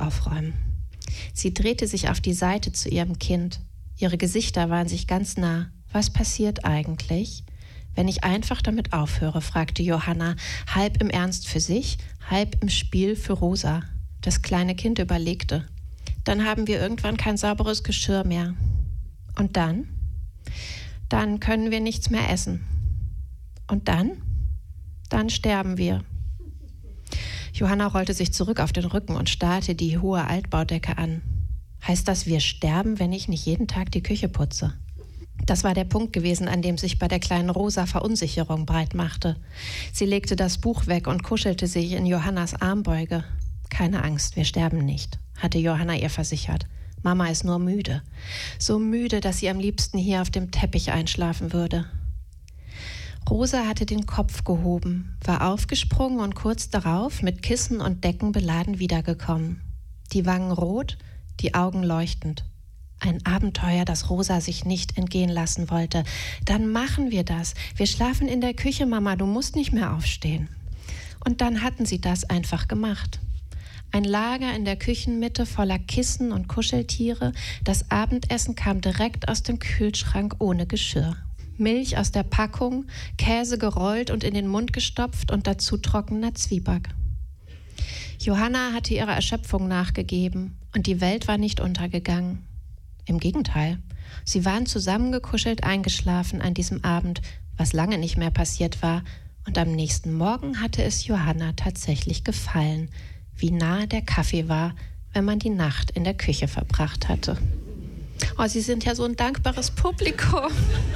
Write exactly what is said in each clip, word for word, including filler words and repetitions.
aufräumen. Sie drehte sich auf die Seite zu ihrem Kind. Ihre Gesichter waren sich ganz nah. Was passiert eigentlich, wenn ich einfach damit aufhöre, fragte Johanna, halb im Ernst für sich, halb im Spiel für Rosa. Das kleine Kind überlegte. Dann haben wir irgendwann kein sauberes Geschirr mehr. Und dann? Dann können wir nichts mehr essen. Und dann? Dann sterben wir. Johanna rollte sich zurück auf den Rücken und starrte die hohe Altbaudecke an. Heißt das, wir sterben, wenn ich nicht jeden Tag die Küche putze? Das war der Punkt gewesen, an dem sich bei der kleinen Rosa Verunsicherung breit machte. Sie legte das Buch weg und kuschelte sich in Johannas Armbeuge. Keine Angst, wir sterben nicht, hatte Johanna ihr versichert. Mama ist nur müde. So müde, dass sie am liebsten hier auf dem Teppich einschlafen würde. Rosa hatte den Kopf gehoben, war aufgesprungen und kurz darauf mit Kissen und Decken beladen wiedergekommen. Die Wangen rot, die Augen leuchtend. Ein Abenteuer, das Rosa sich nicht entgehen lassen wollte. Dann machen wir das. Wir schlafen in der Küche, Mama, du musst nicht mehr aufstehen. Und dann hatten sie das einfach gemacht. Ein Lager in der Küchenmitte voller Kissen und Kuscheltiere. Das Abendessen kam direkt aus dem Kühlschrank ohne Geschirr. Milch aus der Packung, Käse gerollt und in den Mund gestopft und dazu trockener Zwieback. Johanna hatte ihrer Erschöpfung nachgegeben und die Welt war nicht untergegangen. Im Gegenteil, sie waren zusammengekuschelt eingeschlafen an diesem Abend, was lange nicht mehr passiert war, und am nächsten Morgen hatte es Johanna tatsächlich gefallen, wie nah der Kaffee war, wenn man die Nacht in der Küche verbracht hatte. Oh, Sie sind ja so ein dankbares Publikum.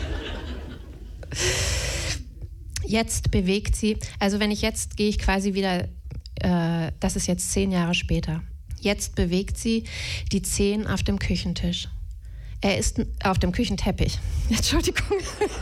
Jetzt bewegt sie, also wenn ich jetzt, gehe ich quasi wieder, äh, das ist jetzt zehn Jahre später. Jetzt bewegt sie die Zehen auf dem Küchentisch. Er ist auf dem Küchenteppich. Entschuldigung.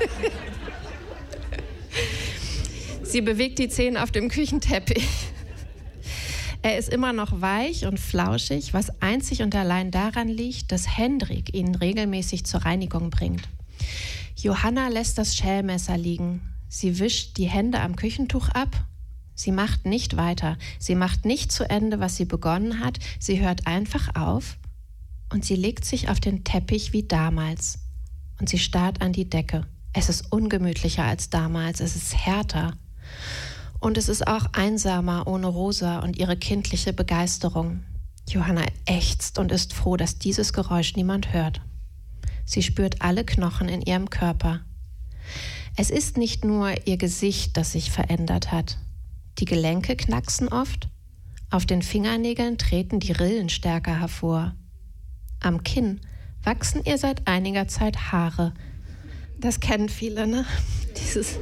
Sie bewegt die Zehen auf dem Küchenteppich. Er ist immer noch weich und flauschig, was einzig und allein daran liegt, dass Hendrik ihn regelmäßig zur Reinigung bringt. Johanna lässt das Schälmesser liegen. Sie wischt die Hände am Küchentuch ab. Sie macht nicht weiter. Sie macht nicht zu Ende, was sie begonnen hat. Sie hört einfach auf und sie legt sich auf den Teppich wie damals. Und sie starrt an die Decke. Es ist ungemütlicher als damals. Es ist härter. Und es ist auch einsamer ohne Rosa und ihre kindliche Begeisterung. Johanna ächzt und ist froh, dass dieses Geräusch niemand hört. Sie spürt alle Knochen in ihrem Körper. Es ist nicht nur ihr Gesicht, das sich verändert hat. Die Gelenke knacksen oft. Auf den Fingernägeln treten die Rillen stärker hervor. Am Kinn wachsen ihr seit einiger Zeit Haare. Das kennen viele, ne? Dieses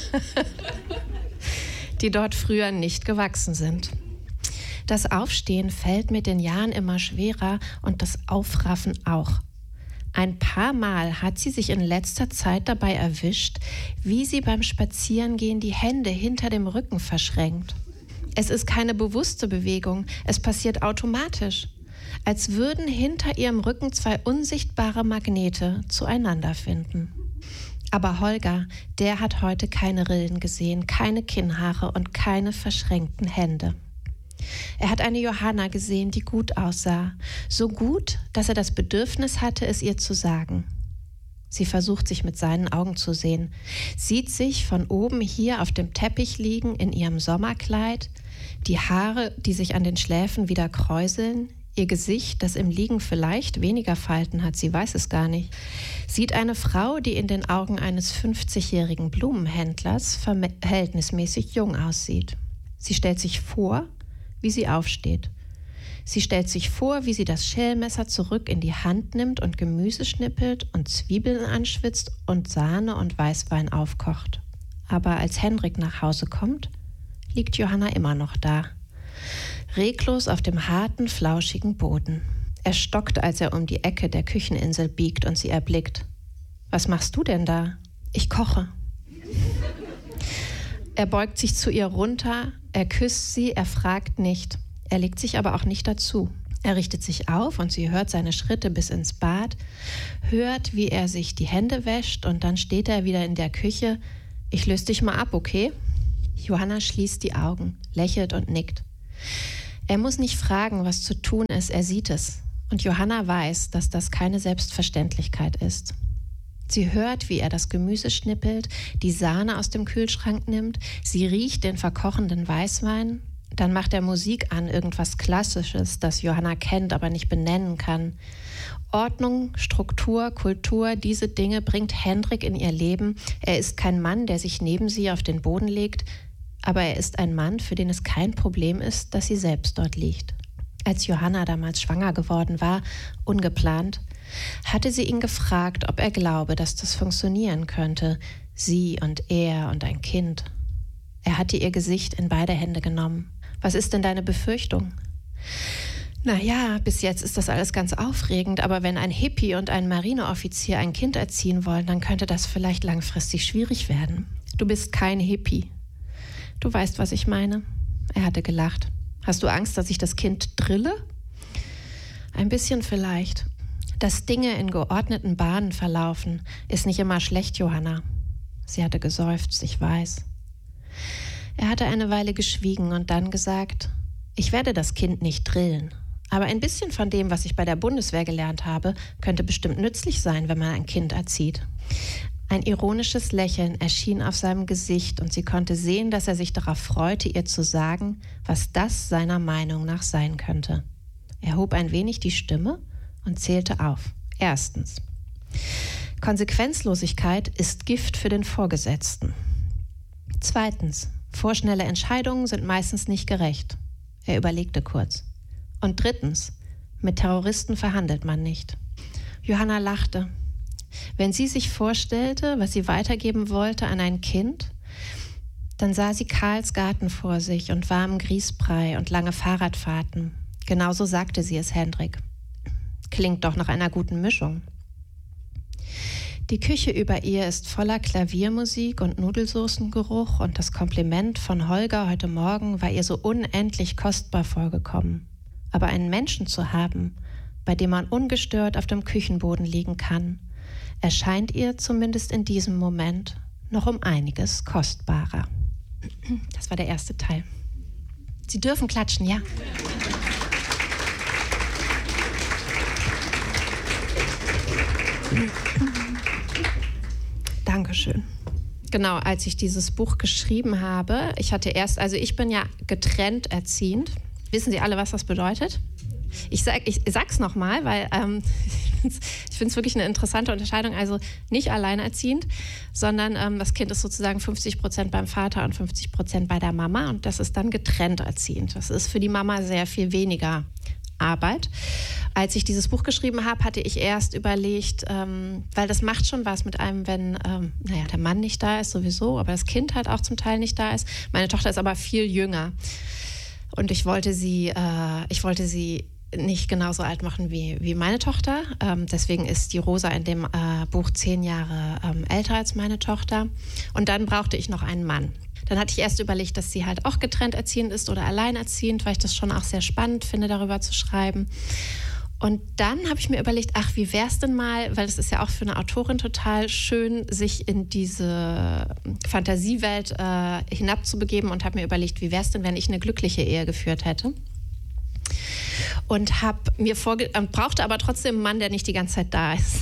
die dort früher nicht gewachsen sind. Das Aufstehen fällt mit den Jahren immer schwerer und das Aufraffen auch. Ein paar Mal hat sie sich in letzter Zeit dabei erwischt, wie sie beim Spazierengehen die Hände hinter dem Rücken verschränkt. Es ist keine bewusste Bewegung, es passiert automatisch, als würden hinter ihrem Rücken zwei unsichtbare Magnete zueinander finden. Aber Holger, der hat heute keine Rillen gesehen, keine Kinnhaare und keine verschränkten Hände. Er hat eine Johanna gesehen, die gut aussah. So gut, dass er das Bedürfnis hatte, es ihr zu sagen. Sie versucht, sich mit seinen Augen zu sehen, sieht sich von oben hier auf dem Teppich liegen in ihrem Sommerkleid, die Haare, die sich an den Schläfen wieder kräuseln, ihr Gesicht, das im Liegen vielleicht weniger Falten hat, sie weiß es gar nicht, sieht eine Frau, die in den Augen eines fünfzigjährigen Blumenhändlers verhältnismäßig jung aussieht. Sie stellt sich vor, wie sie aufsteht. Sie stellt sich vor, wie sie das Schälmesser zurück in die Hand nimmt und Gemüse schnippelt und Zwiebeln anschwitzt und Sahne und Weißwein aufkocht. Aber als Hendrik nach Hause kommt, liegt Johanna immer noch da. Reglos auf dem harten, flauschigen Boden. Er stockt, als er um die Ecke der Kücheninsel biegt und sie erblickt. »Was machst du denn da?« »Ich koche.« Er beugt sich zu ihr runter, er küsst sie, er fragt nicht. Er legt sich aber auch nicht dazu. Er richtet sich auf und sie hört seine Schritte bis ins Bad, hört, wie er sich die Hände wäscht und dann steht er wieder in der Küche. »Ich löse dich mal ab, okay?« Johanna schließt die Augen, lächelt und nickt. Er muss nicht fragen, was zu tun ist, er sieht es. Und Johanna weiß, dass das keine Selbstverständlichkeit ist. Sie hört, wie er das Gemüse schnippelt, die Sahne aus dem Kühlschrank nimmt, sie riecht den verkochenden Weißwein, dann macht er Musik an, irgendwas Klassisches, das Johanna kennt, aber nicht benennen kann. Ordnung, Struktur, Kultur, diese Dinge bringt Hendrik in ihr Leben. Er ist kein Mann, der sich neben sie auf den Boden legt, aber er ist ein Mann, für den es kein Problem ist, dass sie selbst dort liegt. Als Johanna damals schwanger geworden war, ungeplant, hatte sie ihn gefragt, ob er glaube, dass das funktionieren könnte, sie und er und ein Kind. Er hatte ihr Gesicht in beide Hände genommen. Was ist denn deine Befürchtung? Na ja, bis jetzt ist das alles ganz aufregend, aber wenn ein Hippie und ein Marineoffizier ein Kind erziehen wollen, dann könnte das vielleicht langfristig schwierig werden. Du bist kein Hippie. Du weißt, was ich meine? Er hatte gelacht. Hast du Angst, dass ich das Kind drille? Ein bisschen vielleicht. Dass Dinge in geordneten Bahnen verlaufen, ist nicht immer schlecht, Johanna. Sie hatte geseufzt, ich weiß. Er hatte eine Weile geschwiegen und dann gesagt, ich werde das Kind nicht drillen. Aber ein bisschen von dem, was ich bei der Bundeswehr gelernt habe, könnte bestimmt nützlich sein, wenn man ein Kind erzieht. Ein ironisches Lächeln erschien auf seinem Gesicht und sie konnte sehen, dass er sich darauf freute, ihr zu sagen, was das seiner Meinung nach sein könnte. Er hob ein wenig die Stimme und zählte auf. Erstens. Konsequenzlosigkeit ist Gift für den Vorgesetzten. Zweitens. Vorschnelle Entscheidungen sind meistens nicht gerecht. Er überlegte kurz. Und drittens. Mit Terroristen verhandelt man nicht. Johanna lachte. Wenn sie sich vorstellte, was sie weitergeben wollte an ein Kind, dann sah sie Karls Garten vor sich und warmen Grießbrei und lange Fahrradfahrten. Genauso sagte sie es Hendrik. Klingt doch nach einer guten Mischung. Die Küche über ihr ist voller Klaviermusik und Nudelsoßengeruch und das Kompliment von Holger heute Morgen war ihr so unendlich kostbar vorgekommen. Aber einen Menschen zu haben, bei dem man ungestört auf dem Küchenboden liegen kann, erscheint ihr zumindest in diesem Moment noch um einiges kostbarer. Das war der erste Teil. Sie dürfen klatschen, ja? Dankeschön. Genau, als ich dieses Buch geschrieben habe, ich hatte erst, also ich bin ja getrennt erziehend. Wissen Sie alle, was das bedeutet? Ich, sag, ich sag's nochmal, weil ähm, ich finde es wirklich eine interessante Unterscheidung. Also nicht alleinerziehend, sondern ähm, das Kind ist sozusagen fünfzig Prozent beim Vater und fünfzig Prozent bei der Mama und das ist dann getrennt erziehend. Das ist für die Mama sehr viel weniger Arbeit. Als ich dieses Buch geschrieben habe, hatte ich erst überlegt, ähm, weil das macht schon was mit einem, wenn, ähm, naja, der Mann nicht da ist sowieso, aber das Kind halt auch zum Teil nicht da ist. Meine Tochter ist aber viel jünger und ich wollte sie, äh, ich wollte sie nicht genauso alt machen wie, wie meine Tochter. Ähm, deswegen ist die Rosa in dem äh, Buch zehn Jahre ähm, älter als meine Tochter. Und dann brauchte ich noch einen Mann. Dann hatte ich erst überlegt, dass sie halt auch getrennt erziehend ist oder alleinerziehend, weil ich das schon auch sehr spannend finde, darüber zu schreiben. Und dann habe ich mir überlegt, ach, wie wär's denn mal, weil es ist ja auch für eine Autorin total schön, sich in diese Fantasiewelt äh, hinabzubegeben und habe mir überlegt, wie wär's denn, wenn ich eine glückliche Ehe geführt hätte. Und habe mir vorge- äh, brauchte aber trotzdem einen Mann, der nicht die ganze Zeit da ist.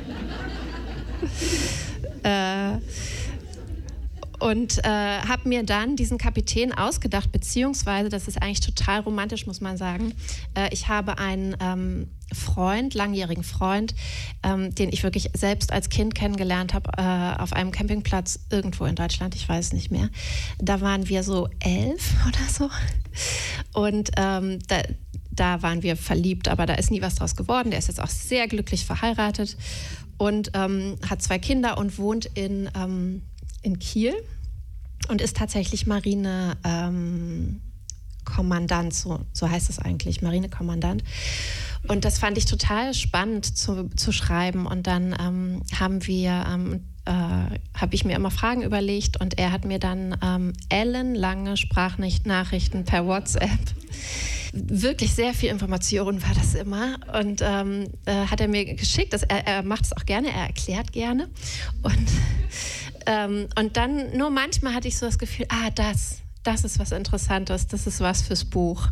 äh, Und äh, habe mir dann diesen Kapitän ausgedacht, beziehungsweise, das ist eigentlich total romantisch, muss man sagen. Äh, ich habe einen ähm, Freund, langjährigen Freund, ähm, den ich wirklich selbst als Kind kennengelernt habe, äh, auf einem Campingplatz irgendwo in Deutschland, ich weiß nicht mehr. Da waren wir so elf oder so. Und ähm, da, da waren wir verliebt, aber da ist nie was draus geworden. Der ist jetzt auch sehr glücklich verheiratet und ähm, hat zwei Kinder und wohnt in... Ähm, in Kiel und ist tatsächlich Marinekommandant, ähm, so, so heißt es eigentlich, Marinekommandant. Und das fand ich total spannend zu, zu schreiben. Und dann ähm, haben wir, ähm, äh, habe ich mir immer Fragen überlegt und er hat mir dann ähm, ellenlange Sprachnachrichten per WhatsApp, wirklich sehr viel Information war das immer und ähm, äh, hat er mir geschickt. Das, er, er macht es auch gerne, er erklärt gerne und Ähm, und dann, nur manchmal hatte ich so das Gefühl, ah, das, das ist was Interessantes, das ist was fürs Buch.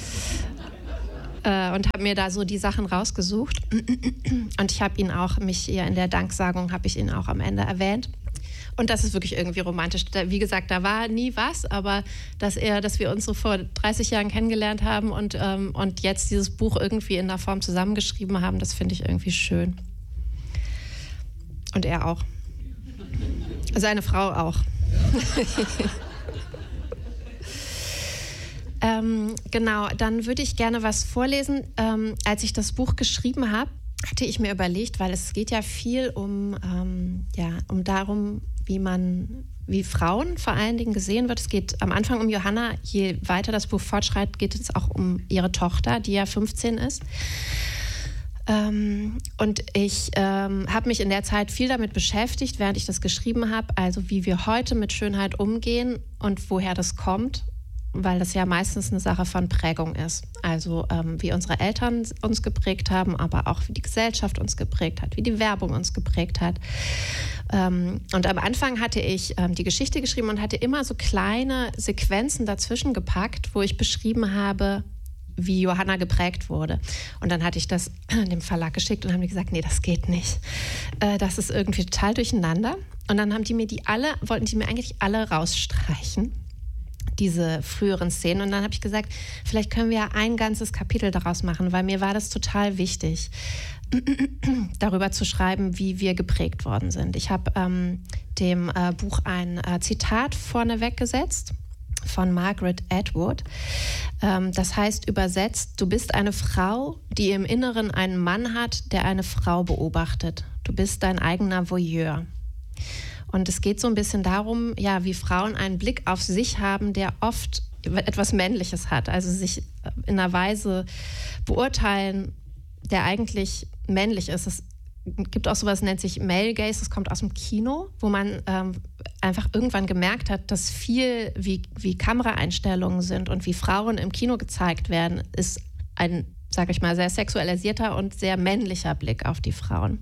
Äh, und habe mir da so die Sachen rausgesucht. Und ich habe ihn auch, mich hier in der Danksagung, habe ich ihn auch am Ende erwähnt. Und das ist wirklich irgendwie romantisch. Da, wie gesagt, da war nie was, aber dass er, dass wir uns so vor dreißig Jahren kennengelernt haben und, ähm, und jetzt dieses Buch irgendwie in der Form zusammengeschrieben haben, das finde ich irgendwie schön. Und er auch. Seine Frau auch. ähm, genau, dann würde ich gerne was vorlesen. Ähm, als ich das Buch geschrieben habe, hatte ich mir überlegt, weil es geht ja viel um, ähm, ja, um darum, wie man, wie Frauen vor allen Dingen gesehen wird. Es geht am Anfang um Johanna. Je weiter das Buch fortschreitet, geht es auch um ihre Tochter, die ja fünfzehn ist. Ähm, und ich ähm, habe mich in der Zeit viel damit beschäftigt, während ich das geschrieben habe, also wie wir heute mit Schönheit umgehen und woher das kommt, weil das ja meistens eine Sache von Prägung ist. Also ähm, wie unsere Eltern uns geprägt haben, aber auch wie die Gesellschaft uns geprägt hat, wie die Werbung uns geprägt hat. Ähm, und am Anfang hatte ich ähm, die Geschichte geschrieben und hatte immer so kleine Sequenzen dazwischen gepackt, wo ich beschrieben habe, wie Johanna geprägt wurde. Und dann hatte ich das dem Verlag geschickt und haben die gesagt, nee, das geht nicht. Äh, das ist irgendwie total durcheinander. Und dann haben die mir die alle, wollten die mir eigentlich alle rausstreichen, diese früheren Szenen. Und dann habe ich gesagt, vielleicht können wir ja ein ganzes Kapitel daraus machen, weil mir war das total wichtig, darüber zu schreiben, wie wir geprägt worden sind. Ich habe ähm, dem äh, Buch ein äh, Zitat vorneweg gesetzt von Margaret Atwood. Ähm, das heißt übersetzt, du bist eine Frau, die im Inneren einen Mann hat, der eine Frau beobachtet. Du bist dein eigener Voyeur. Und es geht so ein bisschen darum, ja, wie Frauen einen Blick auf sich haben, der oft etwas Männliches hat. Also sich in einer Weise beurteilen, der eigentlich männlich ist. Es gibt auch sowas, nennt sich Male Gaze, das kommt aus dem Kino, wo man ähm, einfach irgendwann gemerkt hat, dass viel, wie, wie Kameraeinstellungen sind und wie Frauen im Kino gezeigt werden, ist ein, sage ich mal, sehr sexualisierter und sehr männlicher Blick auf die Frauen.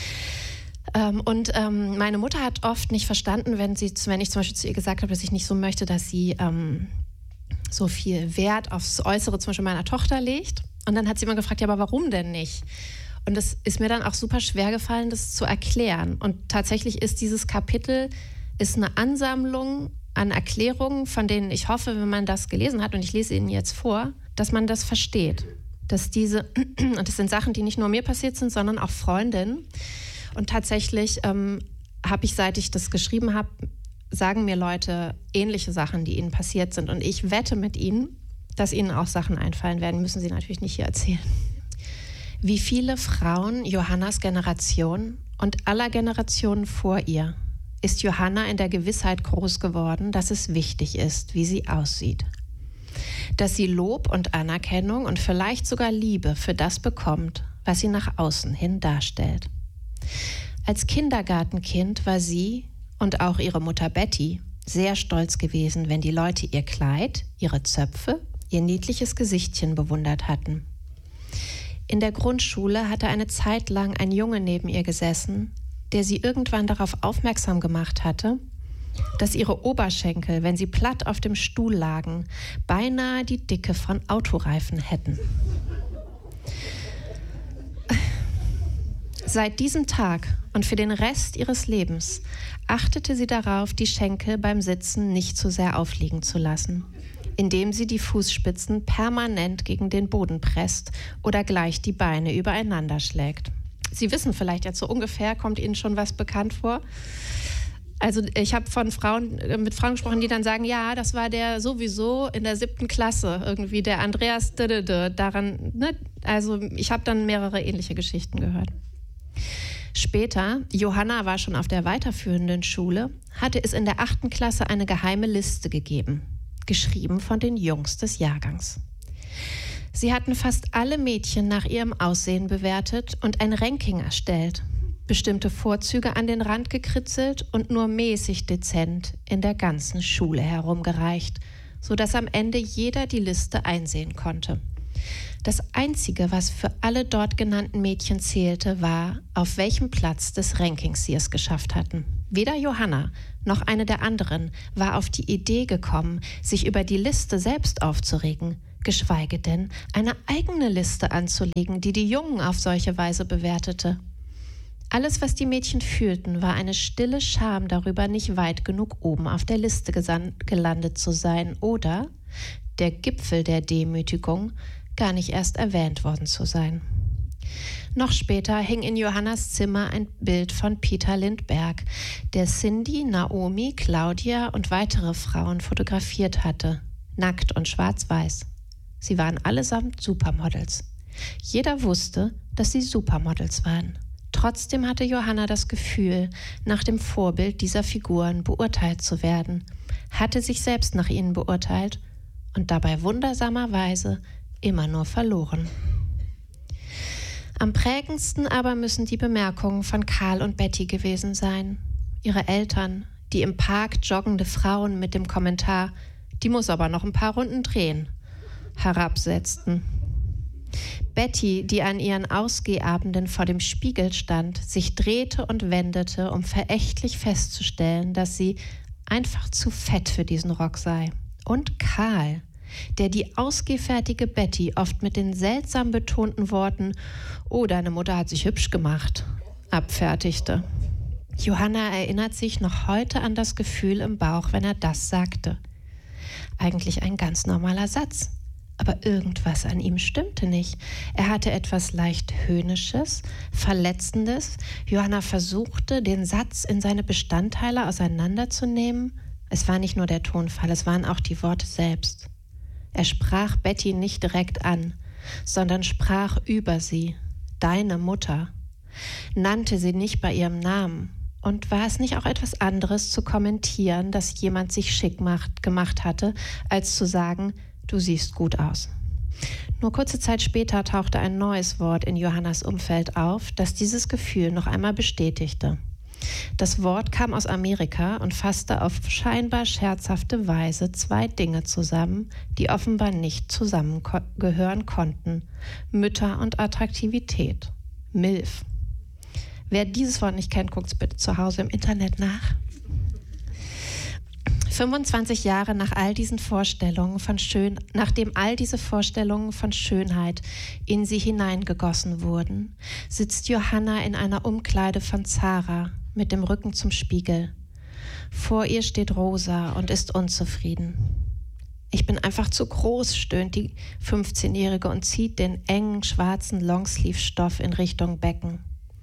Ähm, und ähm, meine Mutter hat oft nicht verstanden, wenn, sie, wenn ich zum Beispiel zu ihr gesagt habe, dass ich nicht so möchte, dass sie ähm, so viel Wert aufs Äußere zum Beispiel meiner Tochter legt. Und dann hat sie immer gefragt, ja, aber warum denn nicht? Und es ist mir dann auch super schwer gefallen, das zu erklären. Und tatsächlich ist dieses Kapitel ist eine Ansammlung an Erklärungen, von denen ich hoffe, wenn man das gelesen hat, und ich lese Ihnen jetzt vor, dass man das versteht. Dass diese, und das sind Sachen, die nicht nur mir passiert sind, sondern auch Freundinnen. Und tatsächlich ähm, habe ich, seit ich das geschrieben habe, sagen mir Leute ähnliche Sachen, die ihnen passiert sind. Und ich wette mit ihnen, dass ihnen auch Sachen einfallen werden. Müssen sie natürlich nicht hier erzählen. Wie viele Frauen Johannas Generation und aller Generationen vor ihr ist Johanna in der Gewissheit groß geworden, dass es wichtig ist, wie sie aussieht. Dass sie Lob und Anerkennung und vielleicht sogar Liebe für das bekommt, was sie nach außen hin darstellt. Als Kindergartenkind war sie und auch ihre Mutter Betty sehr stolz gewesen, wenn die Leute ihr Kleid, ihre Zöpfe, ihr niedliches Gesichtchen bewundert hatten. In der Grundschule hatte eine Zeit lang ein Junge neben ihr gesessen, der sie irgendwann darauf aufmerksam gemacht hatte, dass ihre Oberschenkel, wenn sie platt auf dem Stuhl lagen, beinahe die Dicke von Autoreifen hätten. Seit diesem Tag und für den Rest ihres Lebens achtete sie darauf, die Schenkel beim Sitzen nicht zu sehr aufliegen zu lassen, indem sie die Fußspitzen permanent gegen den Boden presst oder gleich die Beine übereinander schlägt. Sie wissen vielleicht jetzt so ungefähr, kommt Ihnen schon was bekannt vor? Also ich habe von Frauen, mit Frauen gesprochen, die dann sagen, ja, das war der sowieso in der siebten Klasse, irgendwie der Andreas, daran, ne? Also ich habe dann mehrere ähnliche Geschichten gehört. Später, Johanna war schon auf der weiterführenden Schule, hatte es in der achten Klasse eine geheime Liste gegeben, geschrieben von den Jungs des Jahrgangs. Sie hatten fast alle Mädchen nach ihrem Aussehen bewertet und ein Ranking erstellt, bestimmte Vorzüge an den Rand gekritzelt und nur mäßig dezent in der ganzen Schule herumgereicht, sodass am Ende jeder die Liste einsehen konnte. Das Einzige, was für alle dort genannten Mädchen zählte, war, auf welchem Platz des Rankings sie es geschafft hatten. Weder Johanna noch eine der anderen war auf die Idee gekommen, sich über die Liste selbst aufzuregen, geschweige denn eine eigene Liste anzulegen, die die Jungen auf solche Weise bewertete. Alles, was die Mädchen fühlten, war eine stille Scham darüber, nicht weit genug oben auf der Liste gesan- gelandet zu sein oder, der Gipfel der Demütigung, gar nicht erst erwähnt worden zu sein. Noch später hing in Johannas Zimmer ein Bild von Peter Lindbergh, der Cindy, Naomi, Claudia und weitere Frauen fotografiert hatte, nackt und schwarz-weiß. Sie waren allesamt Supermodels. Jeder wusste, dass sie Supermodels waren. Trotzdem hatte Johanna das Gefühl, nach dem Vorbild dieser Figuren beurteilt zu werden, hatte sich selbst nach ihnen beurteilt und dabei wundersamerweise immer nur verloren. Am prägendsten aber müssen die Bemerkungen von Karl und Betty gewesen sein. Ihre Eltern, die im Park joggende Frauen mit dem Kommentar, die muss aber noch ein paar Runden drehen, herabsetzten. Betty, die an ihren Ausgehabenden vor dem Spiegel stand, sich drehte und wendete, um verächtlich festzustellen, dass sie einfach zu fett für diesen Rock sei. Und Karl, der die ausgehfertige Betty oft mit den seltsam betonten Worten »Oh, deine Mutter hat sich hübsch gemacht« abfertigte. Johanna erinnert sich noch heute an das Gefühl im Bauch, wenn er das sagte. Eigentlich ein ganz normaler Satz. Aber irgendwas an ihm stimmte nicht. Er hatte etwas leicht Höhnisches, Verletzendes. Johanna versuchte, den Satz in seine Bestandteile auseinanderzunehmen. Es war nicht nur der Tonfall, es waren auch die Worte selbst. Er sprach Betty nicht direkt an, sondern sprach über sie, deine Mutter, nannte sie nicht bei ihrem Namen. Und war es nicht auch etwas anderes zu kommentieren, dass jemand sich schick macht, gemacht hatte, als zu sagen, du siehst gut aus. Nur kurze Zeit später tauchte ein neues Wort in Johannas Umfeld auf, das dieses Gefühl noch einmal bestätigte. Das Wort kam aus Amerika und fasste auf scheinbar scherzhafte Weise zwei Dinge zusammen, die offenbar nicht zusammengehören konnten: Mütter und Attraktivität. MILF. Wer dieses Wort nicht kennt, guckt es bitte zu Hause im Internet nach. fünfundzwanzig Jahre nach all diesen Vorstellungen von Schön, nachdem all diese Vorstellungen von Schönheit in sie hineingegossen wurden, sitzt Johanna in einer Umkleide von Zara mit dem Rücken zum Spiegel. Vor ihr steht Rosa und ist unzufrieden. Ich bin einfach zu groß, stöhnt die fünfzehnjährige und zieht den engen schwarzen Longsleeve-Stoff in Richtung Becken.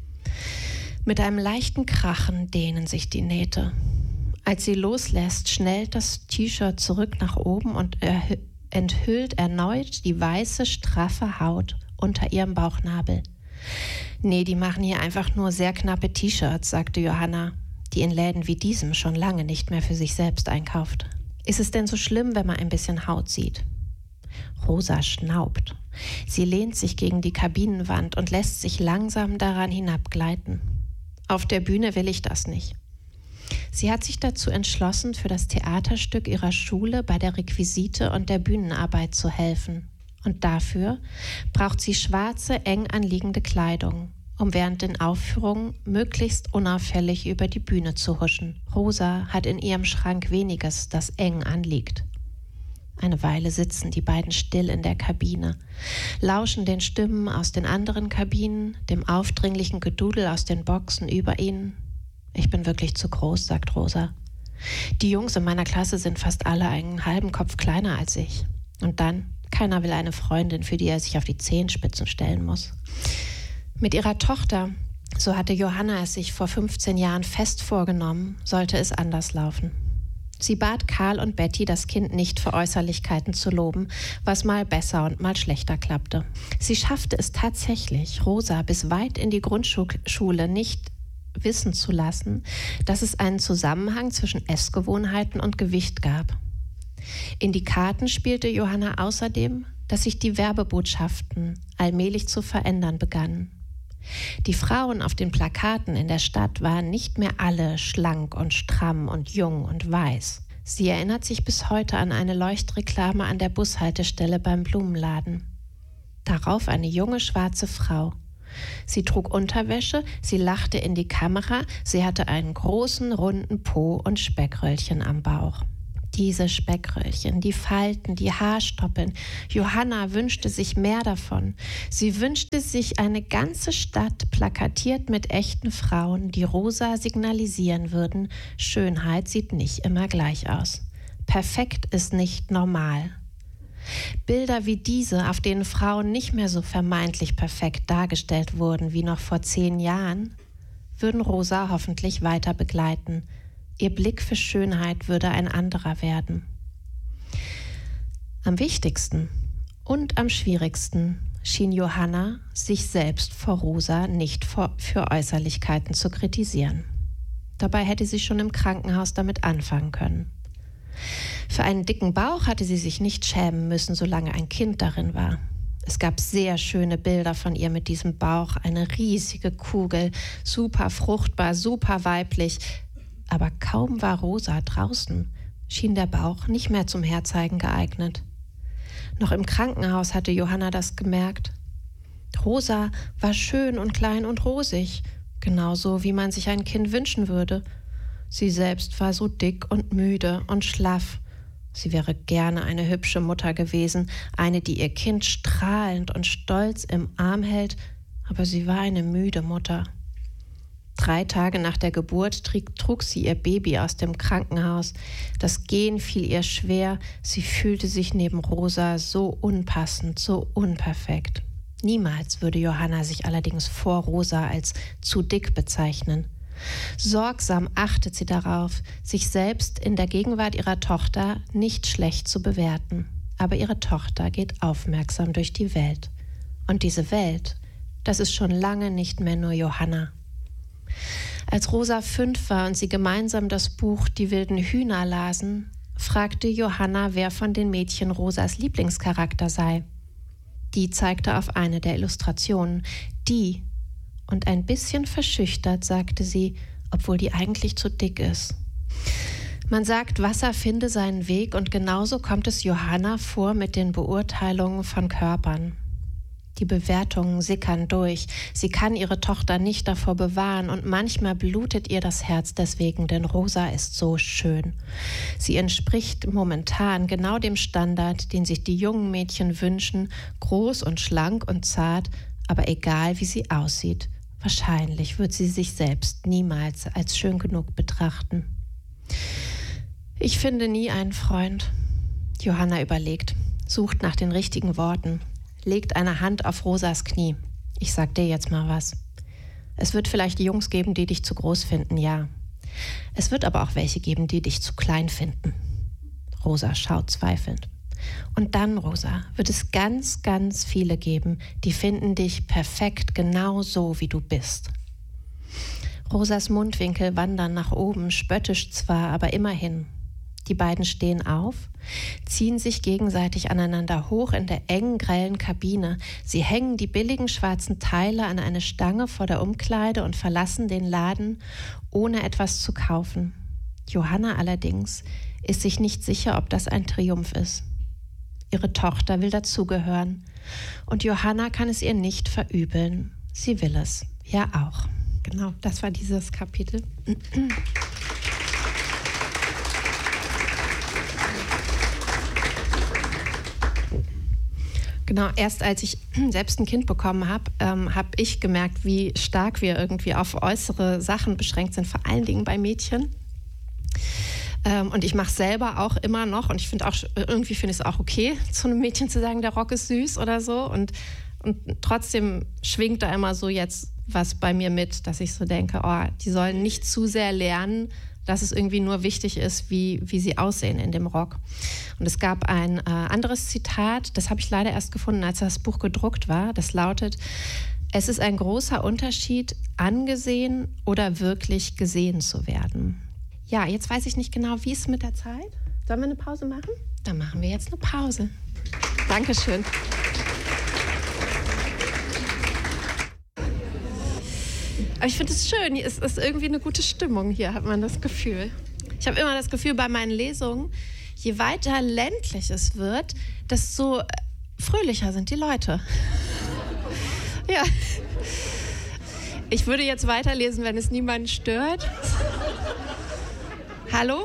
Mit einem leichten Krachen dehnen sich die Nähte. Als sie loslässt, schnellt das T-Shirt zurück nach oben und erhö- enthüllt erneut die weiße, straffe Haut unter ihrem Bauchnabel. Nee, die machen hier einfach nur sehr knappe T-Shirts, sagte Johanna, die in Läden wie diesem schon lange nicht mehr für sich selbst einkauft. Ist es denn so schlimm, wenn man ein bisschen Haut sieht? Rosa schnaubt. Sie lehnt sich gegen die Kabinenwand und lässt sich langsam daran hinabgleiten. Auf der Bühne will ich das nicht. Sie hat sich dazu entschlossen, für das Theaterstück ihrer Schule bei der Requisite und der Bühnenarbeit zu helfen. Und dafür braucht sie schwarze, eng anliegende Kleidung, um während den Aufführungen möglichst unauffällig über die Bühne zu huschen. Rosa hat in ihrem Schrank weniges, das eng anliegt. Eine Weile sitzen die beiden still in der Kabine, lauschen den Stimmen aus den anderen Kabinen, dem aufdringlichen Gedudel aus den Boxen über ihnen. Ich bin wirklich zu groß, sagt Rosa. Die Jungs in meiner Klasse sind fast alle einen halben Kopf kleiner als ich. Und dann, keiner will eine Freundin, für die er sich auf die Zehenspitzen stellen muss. Mit ihrer Tochter, so hatte Johanna es sich vor fünfzehn Jahren fest vorgenommen, sollte es anders laufen. Sie bat Karl und Betty, das Kind nicht für Äußerlichkeiten zu loben, was mal besser und mal schlechter klappte. Sie schaffte es tatsächlich, Rosa bis weit in die Grundschule nicht wissen zu lassen, dass es einen Zusammenhang zwischen Essgewohnheiten und Gewicht gab. In die Karten spielte Johanna außerdem, dass sich die Werbebotschaften allmählich zu verändern begannen. Die Frauen auf den Plakaten in der Stadt waren nicht mehr alle schlank und stramm und jung und weiß. Sie erinnert sich bis heute an eine Leuchtreklame an der Bushaltestelle beim Blumenladen. Darauf eine junge schwarze Frau, Sie trug Unterwäsche, sie lachte in die Kamera, sie hatte einen großen, runden Po und Speckröllchen am Bauch. Diese Speckröllchen, die Falten, die Haarstoppeln. Johanna wünschte sich mehr davon. Sie wünschte sich eine ganze Stadt plakatiert mit echten Frauen, die Rosa signalisieren würden, Schönheit sieht nicht immer gleich aus. Perfekt ist nicht normal. Bilder wie diese, auf denen Frauen nicht mehr so vermeintlich perfekt dargestellt wurden wie noch vor zehn Jahren, würden Rosa hoffentlich weiter begleiten. Ihr Blick für Schönheit würde ein anderer werden. Am wichtigsten und am schwierigsten schien Johanna, sich selbst vor Rosa nicht vor, für Äußerlichkeiten zu kritisieren. Dabei hätte sie schon im Krankenhaus damit anfangen können. Für einen dicken Bauch hatte sie sich nicht schämen müssen, solange ein Kind darin war. Es gab sehr schöne Bilder von ihr mit diesem Bauch, eine riesige Kugel, super fruchtbar, super weiblich. Aber kaum war Rosa draußen, schien der Bauch nicht mehr zum Herzeigen geeignet. Noch im Krankenhaus hatte Johanna das gemerkt. Rosa war schön und klein und rosig, genauso wie man sich ein Kind wünschen würde. Sie selbst war so dick und müde und schlaff. Sie wäre gerne eine hübsche Mutter gewesen, eine, die ihr Kind strahlend und stolz im Arm hält, aber sie war eine müde Mutter. Drei Tage nach der Geburt trug sie ihr Baby aus dem Krankenhaus. Das Gehen fiel ihr schwer. Sie fühlte sich neben Rosa so unpassend, so unperfekt. Niemals würde Johanna sich allerdings vor Rosa als zu dick bezeichnen. Sorgsam achtet sie darauf, sich selbst in der Gegenwart ihrer Tochter nicht schlecht zu bewerten. Aber ihre Tochter geht aufmerksam durch die Welt. Und diese Welt, das ist schon lange nicht mehr nur Johanna. Als Rosa fünf war und sie gemeinsam das Buch Die wilden Hühner lasen, fragte Johanna, wer von den Mädchen Rosas Lieblingscharakter sei. Die zeigte auf eine der Illustrationen. Die. Und ein bisschen verschüchtert sagte sie, obwohl die eigentlich zu dick ist. Man sagt, Wasser finde seinen Weg, und genauso kommt es Johanna vor mit den Beurteilungen von Körpern. Die Bewertungen sickern durch. Sie kann ihre Tochter nicht davor bewahren und manchmal blutet ihr das Herz deswegen, denn Rosa ist so schön. Sie entspricht momentan genau dem Standard, den sich die jungen Mädchen wünschen, groß und schlank und zart, aber egal wie sie aussieht, wahrscheinlich wird sie sich selbst niemals als schön genug betrachten. Ich finde nie einen Freund. Johanna überlegt, sucht nach den richtigen Worten. Legt eine Hand auf Rosas Knie. Ich sag dir jetzt mal was. Es wird vielleicht Jungs geben, die dich zu groß finden, ja. Es wird aber auch welche geben, die dich zu klein finden. Rosa schaut zweifelnd. Und dann, Rosa, wird es ganz, ganz viele geben, die finden dich perfekt genau so, wie du bist. Rosas Mundwinkel wandern nach oben, spöttisch zwar, aber immerhin. Die beiden stehen auf, ziehen sich gegenseitig aneinander hoch in der engen, grellen Kabine. Sie hängen die billigen schwarzen Teile an eine Stange vor der Umkleide und verlassen den Laden, ohne etwas zu kaufen. Johanna allerdings ist sich nicht sicher, ob das ein Triumph ist. Ihre Tochter will dazugehören und Johanna kann es ihr nicht verübeln. Sie will es ja auch. Genau, das war dieses Kapitel. Genau, erst als ich selbst ein Kind bekommen habe, ähm, habe ich gemerkt, wie stark wir irgendwie auf äußere Sachen beschränkt sind, vor allen Dingen bei Mädchen. Ähm, und ich mache es selber auch immer noch und ich finde auch, irgendwie finde ich es auch okay, zu einem Mädchen zu sagen, der Rock ist süß oder so. Und, und trotzdem schwingt da immer so jetzt was bei mir mit, dass ich so denke, oh, die sollen nicht zu sehr lernen, dass es irgendwie nur wichtig ist, wie, wie sie aussehen in dem Rock. Und es gab ein äh, anderes Zitat, das habe ich leider erst gefunden, als das Buch gedruckt war. Das lautet, es ist ein großer Unterschied, angesehen oder wirklich gesehen zu werden. Ja, jetzt weiß ich nicht genau, wie es mit der Zeit. Sollen wir eine Pause machen? Dann machen wir jetzt eine Pause. Dankeschön. Aber ich finde es schön, es ist irgendwie eine gute Stimmung hier, hat man das Gefühl. Ich habe immer das Gefühl bei meinen Lesungen, je weiter ländlich es wird, desto fröhlicher sind die Leute. Ja, Ich würde jetzt weiterlesen, wenn es niemanden stört. Hallo?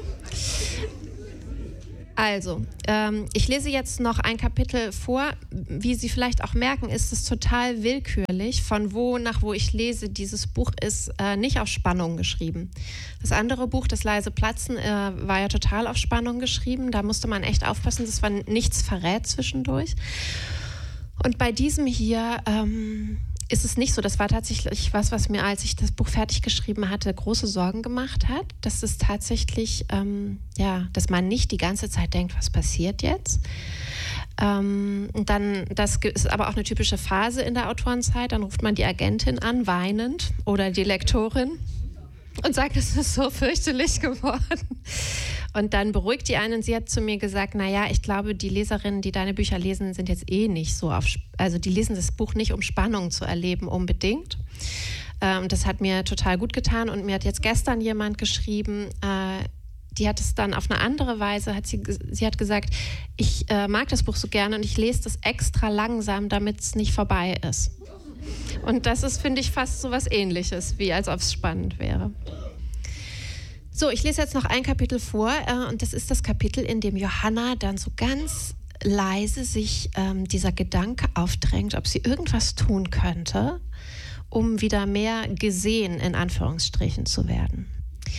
Also, ähm, ich lese jetzt noch ein Kapitel vor. Wie Sie vielleicht auch merken, ist es total willkürlich, von wo nach wo ich lese. Dieses Buch ist äh, nicht auf Spannung geschrieben. Das andere Buch, Das leise Platzen, äh, war ja total auf Spannung geschrieben. Da musste man echt aufpassen, dass man nichts verrät zwischendurch. Und bei diesem hier ähm, ist es nicht so. Das war tatsächlich was, was mir, als ich das Buch fertig geschrieben hatte, große Sorgen gemacht hat. Dass es tatsächlich, ähm, ja, dass man nicht die ganze Zeit denkt, was passiert jetzt. Ähm, und dann, das ist aber auch eine typische Phase in der Autorenzeit. Dann ruft man die Agentin an, weinend, oder die Lektorin und sagt, es ist so fürchterlich geworden. Und dann beruhigt die einen. Sie hat zu mir gesagt, naja, ich glaube, die Leserinnen, die deine Bücher lesen, sind jetzt eh nicht so auf, also die lesen das Buch nicht, um Spannung zu erleben unbedingt. Ähm, das hat mir total gut getan. Und mir hat jetzt gestern jemand geschrieben, äh, die hat es dann auf eine andere Weise, hat sie, sie hat gesagt, ich äh, mag das Buch so gerne und ich lese das extra langsam, damit es nicht vorbei ist. Und das ist, finde ich, fast so was Ähnliches, wie als ob es spannend wäre. So, ich lese jetzt noch ein Kapitel vor äh, und das ist das Kapitel, in dem Johanna dann so ganz leise sich ähm, dieser Gedanke aufdrängt, ob sie irgendwas tun könnte, um wieder mehr gesehen, in Anführungsstrichen, zu werden.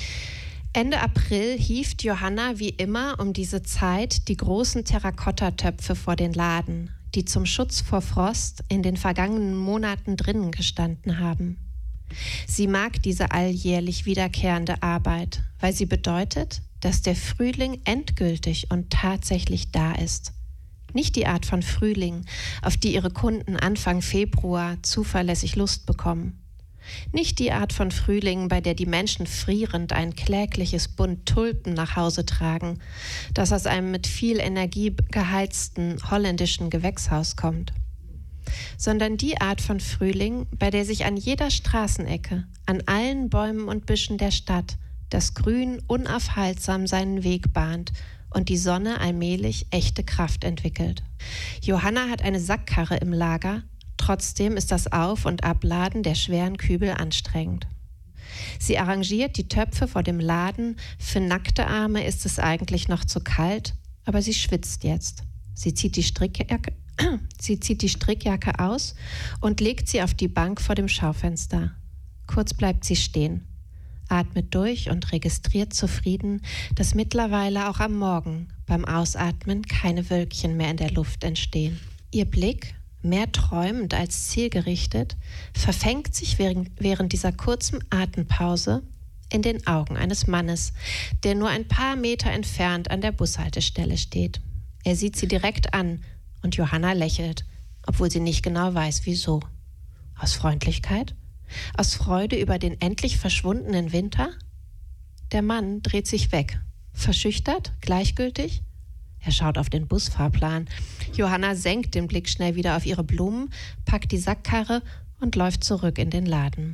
Ende April hieft Johanna wie immer um diese Zeit die großen Terrakottatöpfe vor den Laden, die zum Schutz vor Frost in den vergangenen Monaten drinnen gestanden haben. Sie mag diese alljährlich wiederkehrende Arbeit, weil sie bedeutet, dass der Frühling endgültig und tatsächlich da ist. Nicht die Art von Frühling, auf die ihre Kunden Anfang Februar zuverlässig Lust bekommen. Nicht die Art von Frühling, bei der die Menschen frierend ein klägliches Bund Tulpen nach Hause tragen, das aus einem mit viel Energie geheizten holländischen Gewächshaus kommt. Sondern die Art von Frühling, bei der sich an jeder Straßenecke, an allen Bäumen und Büschen der Stadt das Grün unaufhaltsam seinen Weg bahnt und die Sonne allmählich echte Kraft entwickelt. Johanna hat eine Sackkarre im Lager, trotzdem ist das Auf- und Abladen der schweren Kübel anstrengend. Sie arrangiert die Töpfe vor dem Laden, für nackte Arme ist es eigentlich noch zu kalt, aber sie schwitzt jetzt. Sie zieht die Strickjacke Sie zieht die Strickjacke aus und legt sie auf die Bank vor dem Schaufenster. Kurz bleibt sie stehen, atmet durch und registriert zufrieden, dass mittlerweile auch am Morgen beim Ausatmen keine Wölkchen mehr in der Luft entstehen. Ihr Blick, mehr träumend als zielgerichtet, verfängt sich während, während dieser kurzen Atempause in den Augen eines Mannes, der nur ein paar Meter entfernt an der Bushaltestelle steht. Er sieht sie direkt an, und Johanna lächelt, obwohl sie nicht genau weiß, wieso. Aus Freundlichkeit? Aus Freude über den endlich verschwundenen Winter? Der Mann dreht sich weg. Verschüchtert? Gleichgültig? Er schaut auf den Busfahrplan. Johanna senkt den Blick schnell wieder auf ihre Blumen, packt die Sackkarre und läuft zurück in den Laden.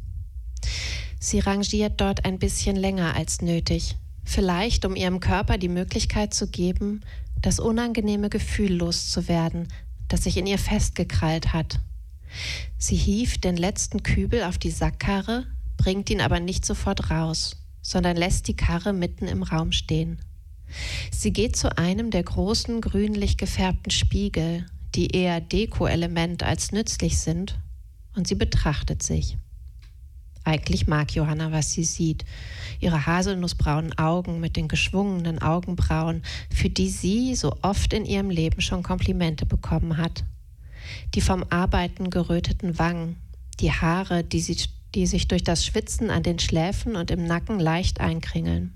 Sie rangiert dort ein bisschen länger als nötig. Vielleicht, um ihrem Körper die Möglichkeit zu geben, das unangenehme Gefühl loszuwerden, das sich in ihr festgekrallt hat. Sie hieft den letzten Kübel auf die Sackkarre, bringt ihn aber nicht sofort raus, sondern lässt die Karre mitten im Raum stehen. Sie geht zu einem der großen grünlich gefärbten Spiegel, die eher Deko-Element als nützlich sind, und sie betrachtet sich. Eigentlich mag Johanna, was sie sieht. Ihre haselnussbraunen Augen mit den geschwungenen Augenbrauen, für die sie so oft in ihrem Leben schon Komplimente bekommen hat. Die vom Arbeiten geröteten Wangen, die Haare, die, sie, die sich durch das Schwitzen an den Schläfen und im Nacken leicht einkringeln.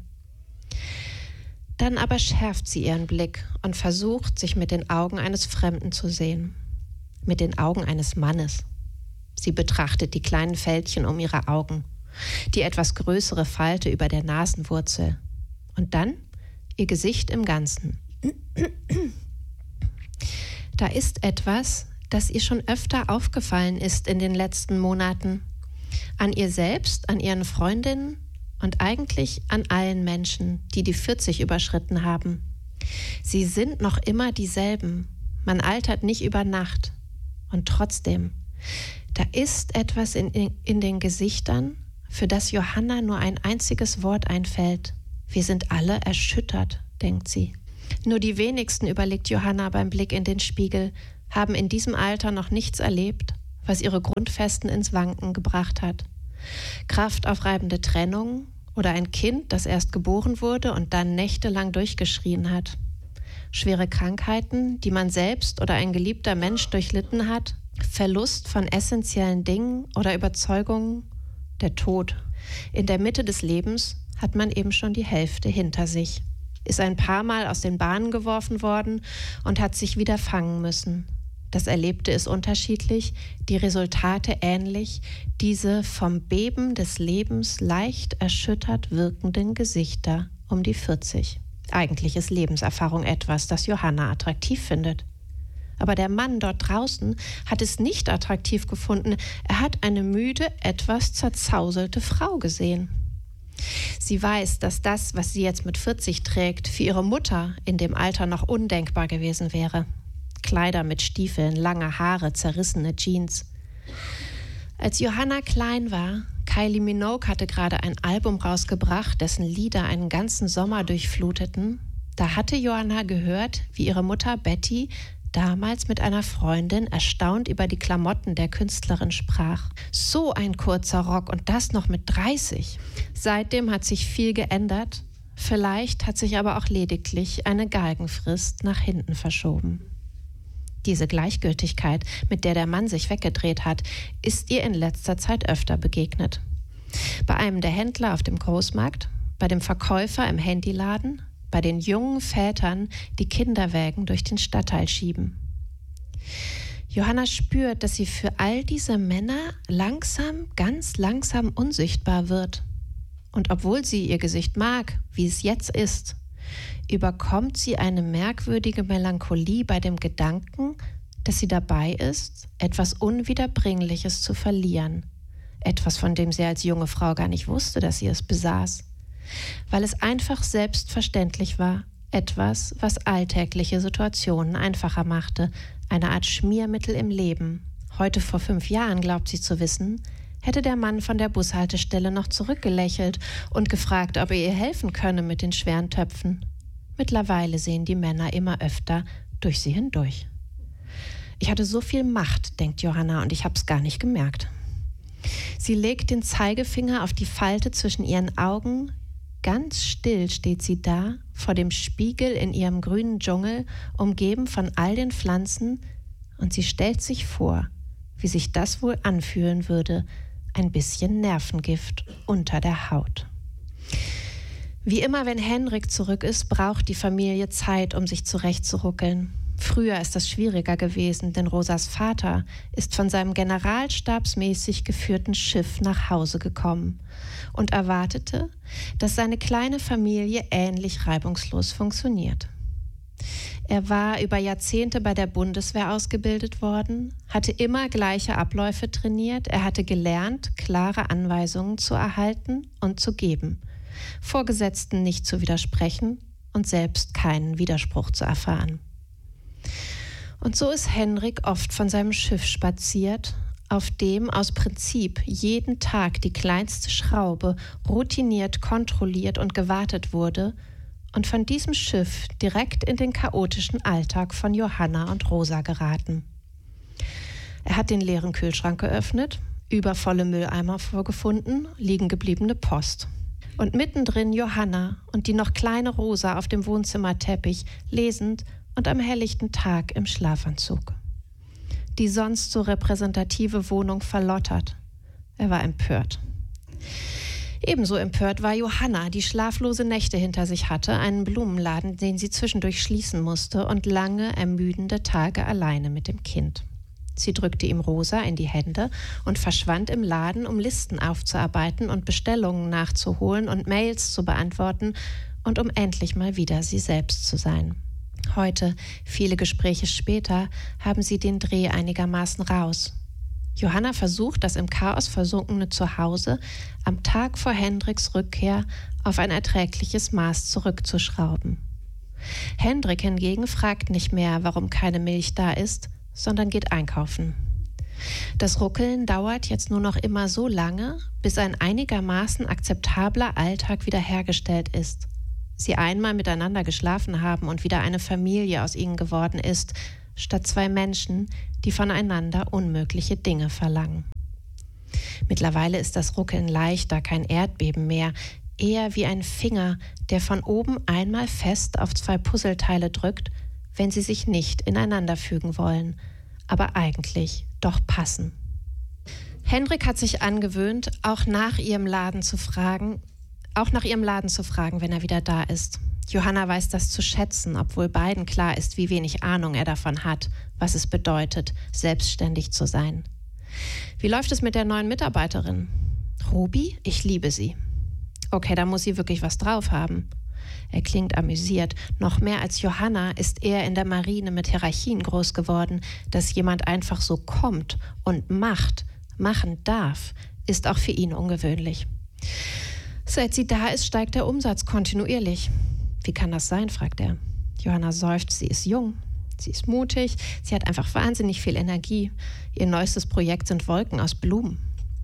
Dann aber schärft sie ihren Blick und versucht, sich mit den Augen eines Fremden zu sehen. Mit den Augen eines Mannes. Sie betrachtet die kleinen Fältchen um ihre Augen, die etwas größere Falte über der Nasenwurzel und dann ihr Gesicht im Ganzen. Da ist etwas, das ihr schon öfter aufgefallen ist in den letzten Monaten. An ihr selbst, an ihren Freundinnen und eigentlich an allen Menschen, die die vierzig überschritten haben. Sie sind noch immer dieselben. Man altert nicht über Nacht. Und trotzdem, Da ist etwas in, in, in den Gesichtern, für das Johanna nur ein einziges Wort einfällt. Wir sind alle erschüttert, denkt sie. Nur die wenigsten, überlegt Johanna beim Blick in den Spiegel, haben in diesem Alter noch nichts erlebt, was ihre Grundfesten ins Wanken gebracht hat. Kraftaufreibende Trennung oder ein Kind, das erst geboren wurde und dann nächtelang durchgeschrien hat. Schwere Krankheiten, die man selbst oder ein geliebter Mensch durchlitten hat, Verlust von essentiellen Dingen oder Überzeugungen, der Tod. In der Mitte des Lebens hat man eben schon die Hälfte hinter sich, ist ein paar Mal aus den Bahnen geworfen worden und hat sich wieder fangen müssen. Das Erlebte ist unterschiedlich, die Resultate ähnlich, diese vom Beben des Lebens leicht erschüttert wirkenden Gesichter um die vierzig. Eigentlich ist Lebenserfahrung etwas, das Johanna attraktiv findet. Aber der Mann dort draußen hat es nicht attraktiv gefunden. Er hat eine müde, etwas zerzauselte Frau gesehen. Sie weiß, dass das, was sie jetzt mit vierzig trägt, für ihre Mutter in dem Alter noch undenkbar gewesen wäre. Kleider mit Stiefeln, lange Haare, zerrissene Jeans. Als Johanna klein war, Kylie Minogue hatte gerade ein Album rausgebracht, dessen Lieder einen ganzen Sommer durchfluteten. Da hatte Johanna gehört, wie ihre Mutter Betty damals mit einer Freundin erstaunt über die Klamotten der Künstlerin sprach. So ein kurzer Rock und das noch mit dreißig. Seitdem hat sich viel geändert. Vielleicht hat sich aber auch lediglich eine Galgenfrist nach hinten verschoben. Diese Gleichgültigkeit, mit der der Mann sich weggedreht hat, ist ihr in letzter Zeit öfter begegnet. Bei einem der Händler auf dem Großmarkt, bei dem Verkäufer im Handyladen, bei den jungen Vätern, die Kinderwägen durch den Stadtteil schieben. Johanna spürt, dass sie für all diese Männer langsam, ganz langsam unsichtbar wird. Und obwohl sie ihr Gesicht mag, wie es jetzt ist, überkommt sie eine merkwürdige Melancholie bei dem Gedanken, dass sie dabei ist, etwas Unwiederbringliches zu verlieren. Etwas, von dem sie als junge Frau gar nicht wusste, dass sie es besaß. Weil es einfach selbstverständlich war, etwas, was alltägliche Situationen einfacher machte, eine Art Schmiermittel im Leben. Heute vor fünf Jahren, glaubt sie zu wissen, hätte der Mann von der Bushaltestelle noch zurückgelächelt und gefragt, ob er ihr helfen könne mit den schweren Töpfen. Mittlerweile sehen die Männer immer öfter durch sie hindurch. Ich hatte so viel Macht, denkt Johanna, und ich hab's gar nicht gemerkt. Sie legt den Zeigefinger auf die Falte zwischen ihren Augen. Ganz still steht sie da, vor dem Spiegel in ihrem grünen Dschungel, umgeben von all den Pflanzen, und sie stellt sich vor, wie sich das wohl anfühlen würde, ein bisschen Nervengift unter der Haut. Wie immer, wenn Henrik zurück ist, braucht die Familie Zeit, um sich zurechtzuruckeln. Früher ist das schwieriger gewesen, denn Rosas Vater ist von seinem generalstabsmäßig geführten Schiff nach Hause gekommen und erwartete, dass seine kleine Familie ähnlich reibungslos funktioniert. Er war über Jahrzehnte bei der Bundeswehr ausgebildet worden, hatte immer gleiche Abläufe trainiert, er hatte gelernt, klare Anweisungen zu erhalten und zu geben, Vorgesetzten nicht zu widersprechen und selbst keinen Widerspruch zu erfahren. Und so ist Henrik oft von seinem Schiff spaziert, auf dem aus Prinzip jeden Tag die kleinste Schraube routiniert, kontrolliert und gewartet wurde und von diesem Schiff direkt in den chaotischen Alltag von Johanna und Rosa geraten. Er hat den leeren Kühlschrank geöffnet, übervolle Mülleimer vorgefunden, liegen gebliebene Post. Und mittendrin Johanna und die noch kleine Rosa auf dem Wohnzimmerteppich, lesend und am helllichten Tag im Schlafanzug. Die sonst so repräsentative Wohnung verlottert. Er war empört. Ebenso empört war Johanna, die schlaflose Nächte hinter sich hatte, einen Blumenladen, den sie zwischendurch schließen musste und lange, ermüdende Tage alleine mit dem Kind. Sie drückte ihm Rosa in die Hände und verschwand im Laden, um Listen aufzuarbeiten und Bestellungen nachzuholen und Mails zu beantworten und um endlich mal wieder sie selbst zu sein. Heute, viele Gespräche später, haben sie den Dreh einigermaßen raus. Johanna versucht, das im Chaos versunkene Zuhause am Tag vor Hendriks Rückkehr auf ein erträgliches Maß zurückzuschrauben. Hendrik hingegen fragt nicht mehr, warum keine Milch da ist, sondern geht einkaufen. Das Ruckeln dauert jetzt nur noch immer so lange, bis ein einigermaßen akzeptabler Alltag wiederhergestellt ist. Sie einmal miteinander geschlafen haben und wieder eine Familie aus ihnen geworden ist, statt zwei Menschen, die voneinander unmögliche Dinge verlangen. Mittlerweile ist das Ruckeln leichter, kein Erdbeben mehr, eher wie ein Finger, der von oben einmal fest auf zwei Puzzleteile drückt, wenn sie sich nicht ineinander fügen wollen, aber eigentlich doch passen. Hendrik hat sich angewöhnt, auch nach ihrem Laden zu fragen, auch nach ihrem Laden zu fragen, wenn er wieder da ist. Johanna weiß das zu schätzen, obwohl beiden klar ist, wie wenig Ahnung er davon hat, was es bedeutet, selbstständig zu sein. Wie läuft es mit der neuen Mitarbeiterin? Ruby? Ich liebe sie. Okay, da muss sie wirklich was drauf haben. Er klingt amüsiert. Noch mehr als Johanna ist er in der Marine mit Hierarchien groß geworden. Dass jemand einfach so kommt und macht, machen darf, ist auch für ihn ungewöhnlich. Seit sie da ist, steigt der Umsatz kontinuierlich. Wie kann das sein, fragt er. Johanna seufzt, sie ist jung, sie ist mutig, sie hat einfach wahnsinnig viel Energie. Ihr neuestes Projekt sind Wolken aus Blumen.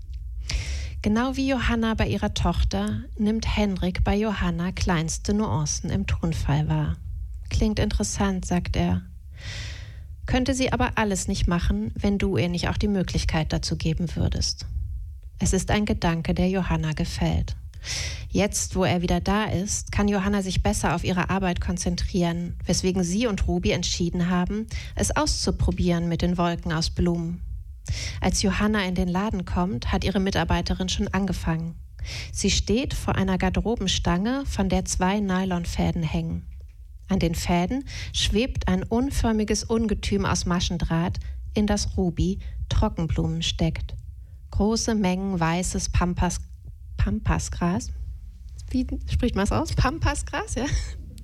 Genau wie Johanna bei ihrer Tochter nimmt Hendrik bei Johanna kleinste Nuancen im Tonfall wahr. Klingt interessant, sagt er. Könnte sie aber alles nicht machen, wenn du ihr nicht auch die Möglichkeit dazu geben würdest. Es ist ein Gedanke, der Johanna gefällt. Jetzt, wo er wieder da ist, kann Johanna sich besser auf ihre Arbeit konzentrieren, weswegen sie und Ruby entschieden haben, es auszuprobieren mit den Wolken aus Blumen. Als Johanna in den Laden kommt, hat ihre Mitarbeiterin schon angefangen. Sie steht vor einer Garderobenstange, von der zwei Nylonfäden hängen. An den Fäden schwebt ein unförmiges Ungetüm aus Maschendraht, in das Ruby Trockenblumen steckt. Große Mengen weißes Pampas, Pampasgras. Wie spricht man es aus? Pampasgras, ja.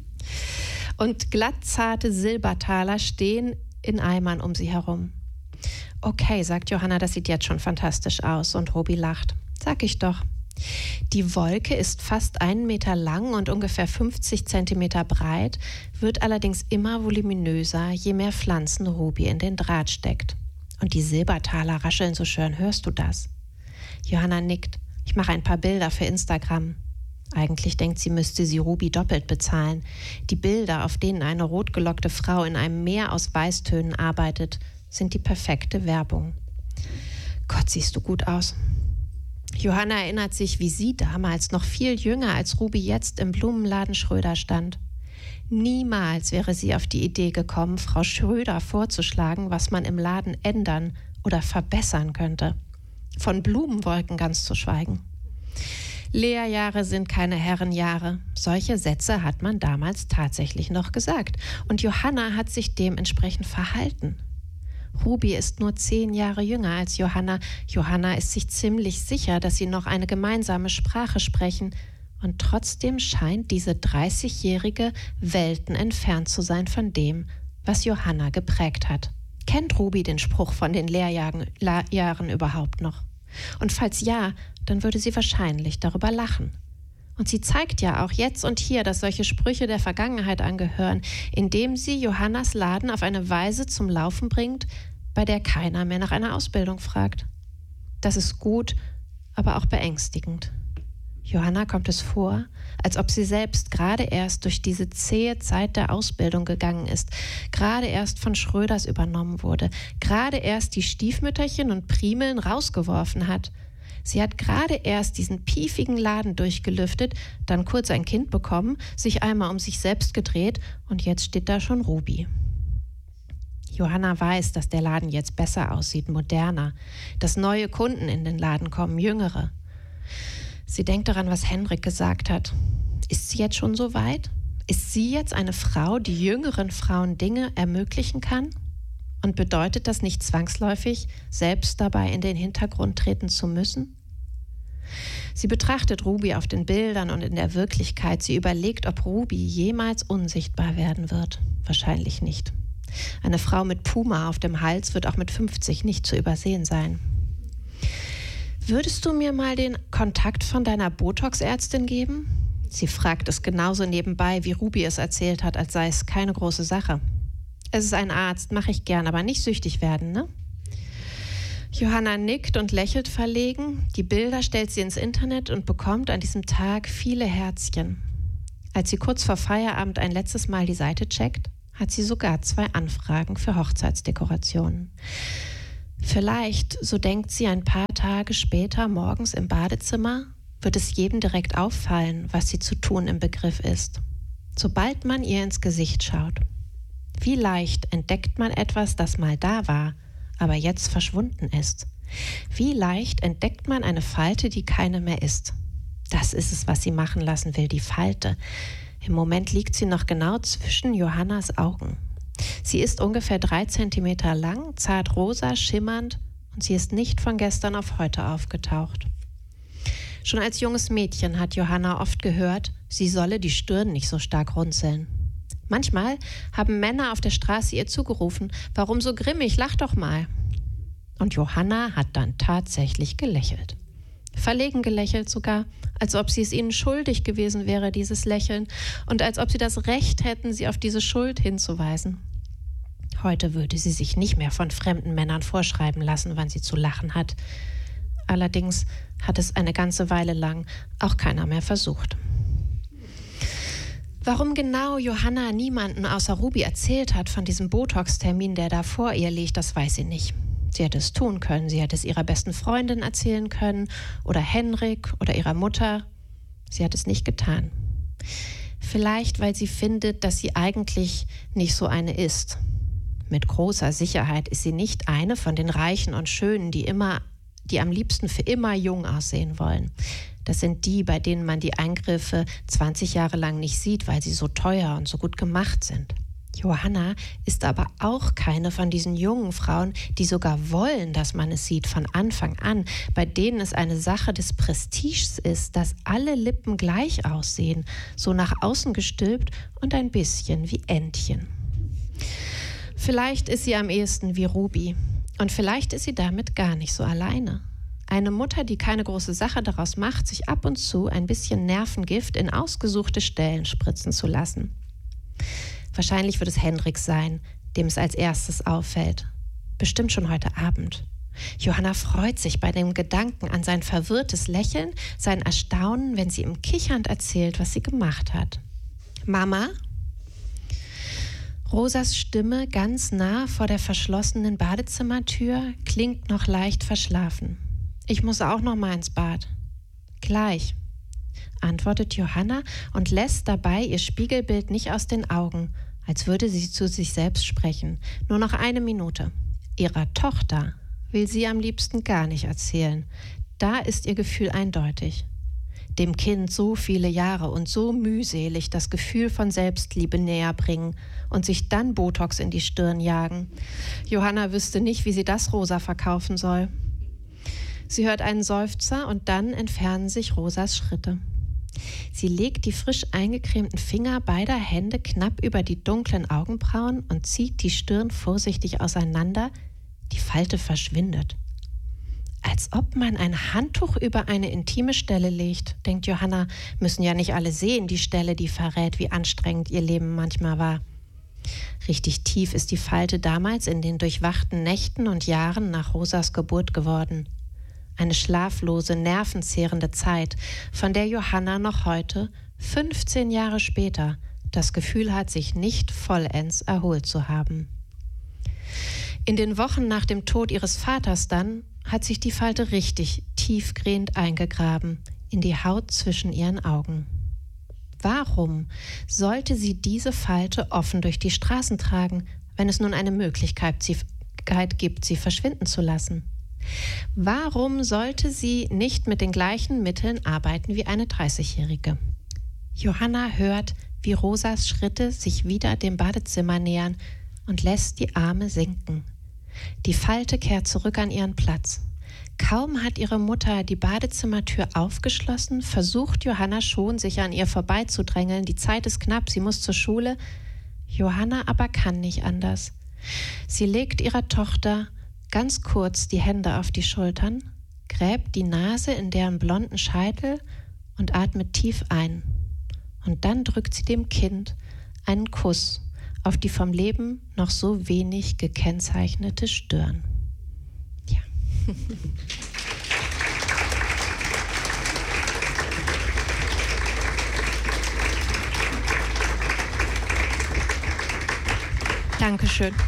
Und glattzarte Silbertaler stehen in Eimern um sie herum. Okay, sagt Johanna, das sieht jetzt schon fantastisch aus. Und Ruby lacht. Sag ich doch. Die Wolke ist fast einen Meter lang und ungefähr fünfzig Zentimeter breit, wird allerdings immer voluminöser, je mehr Pflanzen Ruby in den Draht steckt. Und die Silbertaler rascheln so schön, hörst du das? Johanna nickt. Ich mache ein paar Bilder für Instagram. Eigentlich denkt sie, müsste sie Ruby doppelt bezahlen. Die Bilder, auf denen eine rotgelockte Frau in einem Meer aus Weißtönen arbeitet, sind die perfekte Werbung. Gott, siehst du gut aus. Johanna erinnert sich, wie sie damals, noch viel jünger als Ruby jetzt, im Blumenladen Schröder stand. Niemals wäre sie auf die Idee gekommen, Frau Schröder vorzuschlagen, was man im Laden ändern oder verbessern könnte. Von Blumenwolken ganz zu schweigen. Lehrjahre sind keine Herrenjahre. Solche Sätze hat man damals tatsächlich noch gesagt. Und Johanna hat sich dementsprechend verhalten. Ruby ist nur zehn Jahre jünger als Johanna. Johanna ist sich ziemlich sicher, dass sie noch eine gemeinsame Sprache sprechen. Und trotzdem scheint diese dreißigjährige Welten entfernt zu sein von dem, was Johanna geprägt hat. Kennt Ruby den Spruch von den Lehrjahren La- Jahren überhaupt noch? Und falls ja, dann würde sie wahrscheinlich darüber lachen. Und sie zeigt ja auch jetzt und hier, dass solche Sprüche der Vergangenheit angehören, indem sie Johannas Laden auf eine Weise zum Laufen bringt, bei der keiner mehr nach einer Ausbildung fragt. Das ist gut, aber auch beängstigend. Johanna kommt es vor, als ob sie selbst gerade erst durch diese zähe Zeit der Ausbildung gegangen ist, gerade erst von Schröders übernommen wurde, gerade erst die Stiefmütterchen und Primeln rausgeworfen hat. Sie hat gerade erst diesen piefigen Laden durchgelüftet, dann kurz ein Kind bekommen, sich einmal um sich selbst gedreht und jetzt steht da schon Ruby. Johanna weiß, dass der Laden jetzt besser aussieht, moderner, dass neue Kunden in den Laden kommen, jüngere. Sie denkt daran, was Hendrik gesagt hat. Ist sie jetzt schon so weit? Ist sie jetzt eine Frau, die jüngeren Frauen Dinge ermöglichen kann? Und bedeutet das nicht zwangsläufig, selbst dabei in den Hintergrund treten zu müssen? Sie betrachtet Ruby auf den Bildern und in der Wirklichkeit. Sie überlegt, ob Ruby jemals unsichtbar werden wird. Wahrscheinlich nicht. Eine Frau mit Puma auf dem Hals wird auch mit fünfzig nicht zu übersehen sein. Würdest du mir mal den Kontakt von deiner Botox-Ärztin geben? Sie fragt es genauso nebenbei, wie Ruby es erzählt hat, als sei es keine große Sache. Es ist ein Arzt, mache ich gern, aber nicht süchtig werden, ne? Johanna nickt und lächelt verlegen. Die Bilder stellt sie ins Internet und bekommt an diesem Tag viele Herzchen. Als sie kurz vor Feierabend ein letztes Mal die Seite checkt, hat sie sogar zwei Anfragen für Hochzeitsdekorationen. Vielleicht, so denkt sie ein paar Tage später morgens im Badezimmer, wird es jedem direkt auffallen, was sie zu tun im Begriff ist. Sobald man ihr ins Gesicht schaut. Wie leicht entdeckt man etwas, das mal da war, aber jetzt verschwunden ist. Wie leicht entdeckt man eine Falte, die keine mehr ist. Das ist es, was sie machen lassen will, die Falte. Im Moment liegt sie noch genau zwischen Johannas Augen. Sie ist ungefähr drei Zentimeter lang, zart rosa, schimmernd und sie ist nicht von gestern auf heute aufgetaucht. Schon als junges Mädchen hat Johanna oft gehört, sie solle die Stirn nicht so stark runzeln. Manchmal haben Männer auf der Straße ihr zugerufen, warum so grimmig, lach doch mal. Und Johanna hat dann tatsächlich gelächelt. Verlegen gelächelt sogar, als ob sie es ihnen schuldig gewesen wäre, dieses Lächeln, und als ob sie das Recht hätten, sie auf diese Schuld hinzuweisen. Heute würde sie sich nicht mehr von fremden Männern vorschreiben lassen, wann sie zu lachen hat. Allerdings hat es eine ganze Weile lang auch keiner mehr versucht. Warum genau Johanna niemanden außer Ruby erzählt hat von diesem Botox-Termin, der da vor ihr liegt, das weiß sie nicht. Sie hätte es tun können, sie hätte es ihrer besten Freundin erzählen können oder Henrik oder ihrer Mutter. Sie hat es nicht getan. Vielleicht, weil sie findet, dass sie eigentlich nicht so eine ist. Mit großer Sicherheit ist sie nicht eine von den Reichen und Schönen, die immer, die am liebsten für immer jung aussehen wollen. Das sind die, bei denen man die Eingriffe zwanzig Jahre lang nicht sieht, weil sie so teuer und so gut gemacht sind. Johanna ist aber auch keine von diesen jungen Frauen, die sogar wollen, dass man es sieht von Anfang an, bei denen es eine Sache des Prestiges ist, dass alle Lippen gleich aussehen, so nach außen gestülpt und ein bisschen wie Entchen. Vielleicht ist sie am ehesten wie Ruby und vielleicht ist sie damit gar nicht so alleine. Eine Mutter, die keine große Sache daraus macht, sich ab und zu ein bisschen Nervengift in ausgesuchte Stellen spritzen zu lassen. Wahrscheinlich wird es Henrik sein, dem es als erstes auffällt. Bestimmt schon heute Abend. Johanna freut sich bei dem Gedanken an sein verwirrtes Lächeln, sein Erstaunen, wenn sie ihm kichernd erzählt, was sie gemacht hat. Mama? Rosas Stimme ganz nah vor der verschlossenen Badezimmertür klingt noch leicht verschlafen. Ich muss auch noch mal ins Bad. Gleich, antwortet Johanna und lässt dabei ihr Spiegelbild nicht aus den Augen, als würde sie zu sich selbst sprechen. Nur noch eine Minute. Ihrer Tochter will sie am liebsten gar nicht erzählen. Da ist ihr Gefühl eindeutig. Dem Kind so viele Jahre und so mühselig das Gefühl von Selbstliebe näher bringen und sich dann Botox in die Stirn jagen. Johanna wüsste nicht, wie sie das Rosa verkaufen soll. Sie hört einen Seufzer und dann entfernen sich Rosas Schritte. Sie legt die frisch eingecremten Finger beider Hände knapp über die dunklen Augenbrauen und zieht die Stirn vorsichtig auseinander. Die Falte verschwindet. Als ob man ein Handtuch über eine intime Stelle legt, denkt Johanna, müssen ja nicht alle sehen, die Stelle, die verrät, wie anstrengend ihr Leben manchmal war. Richtig tief ist die Falte damals in den durchwachten Nächten und Jahren nach Rosas Geburt geworden. Eine schlaflose, nervenzehrende Zeit, von der Johanna noch heute, fünfzehn Jahre später, das Gefühl hat, sich nicht vollends erholt zu haben. In den Wochen nach dem Tod ihres Vaters dann hat sich die Falte richtig tiefgehend eingegraben in die Haut zwischen ihren Augen. Warum sollte sie diese Falte offen durch die Straßen tragen, wenn es nun eine Möglichkeit gibt, sie verschwinden zu lassen? Warum sollte sie nicht mit den gleichen Mitteln arbeiten wie eine dreißigjährige? Johanna hört, wie Rosas Schritte sich wieder dem Badezimmer nähern und lässt die Arme sinken. Die Falte kehrt zurück an ihren Platz. Kaum hat ihre Mutter die Badezimmertür aufgeschlossen, versucht Johanna schon, sich an ihr vorbeizudrängeln. Die Zeit ist knapp, sie muss zur Schule. Johanna aber kann nicht anders. Sie legt ihrer Tochter ganz kurz die Hände auf die Schultern, gräbt die Nase in deren blonden Scheitel und atmet tief ein. Und dann drückt sie dem Kind einen Kuss auf die vom Leben noch so wenig gekennzeichnete Stirn. Ja. Dankeschön.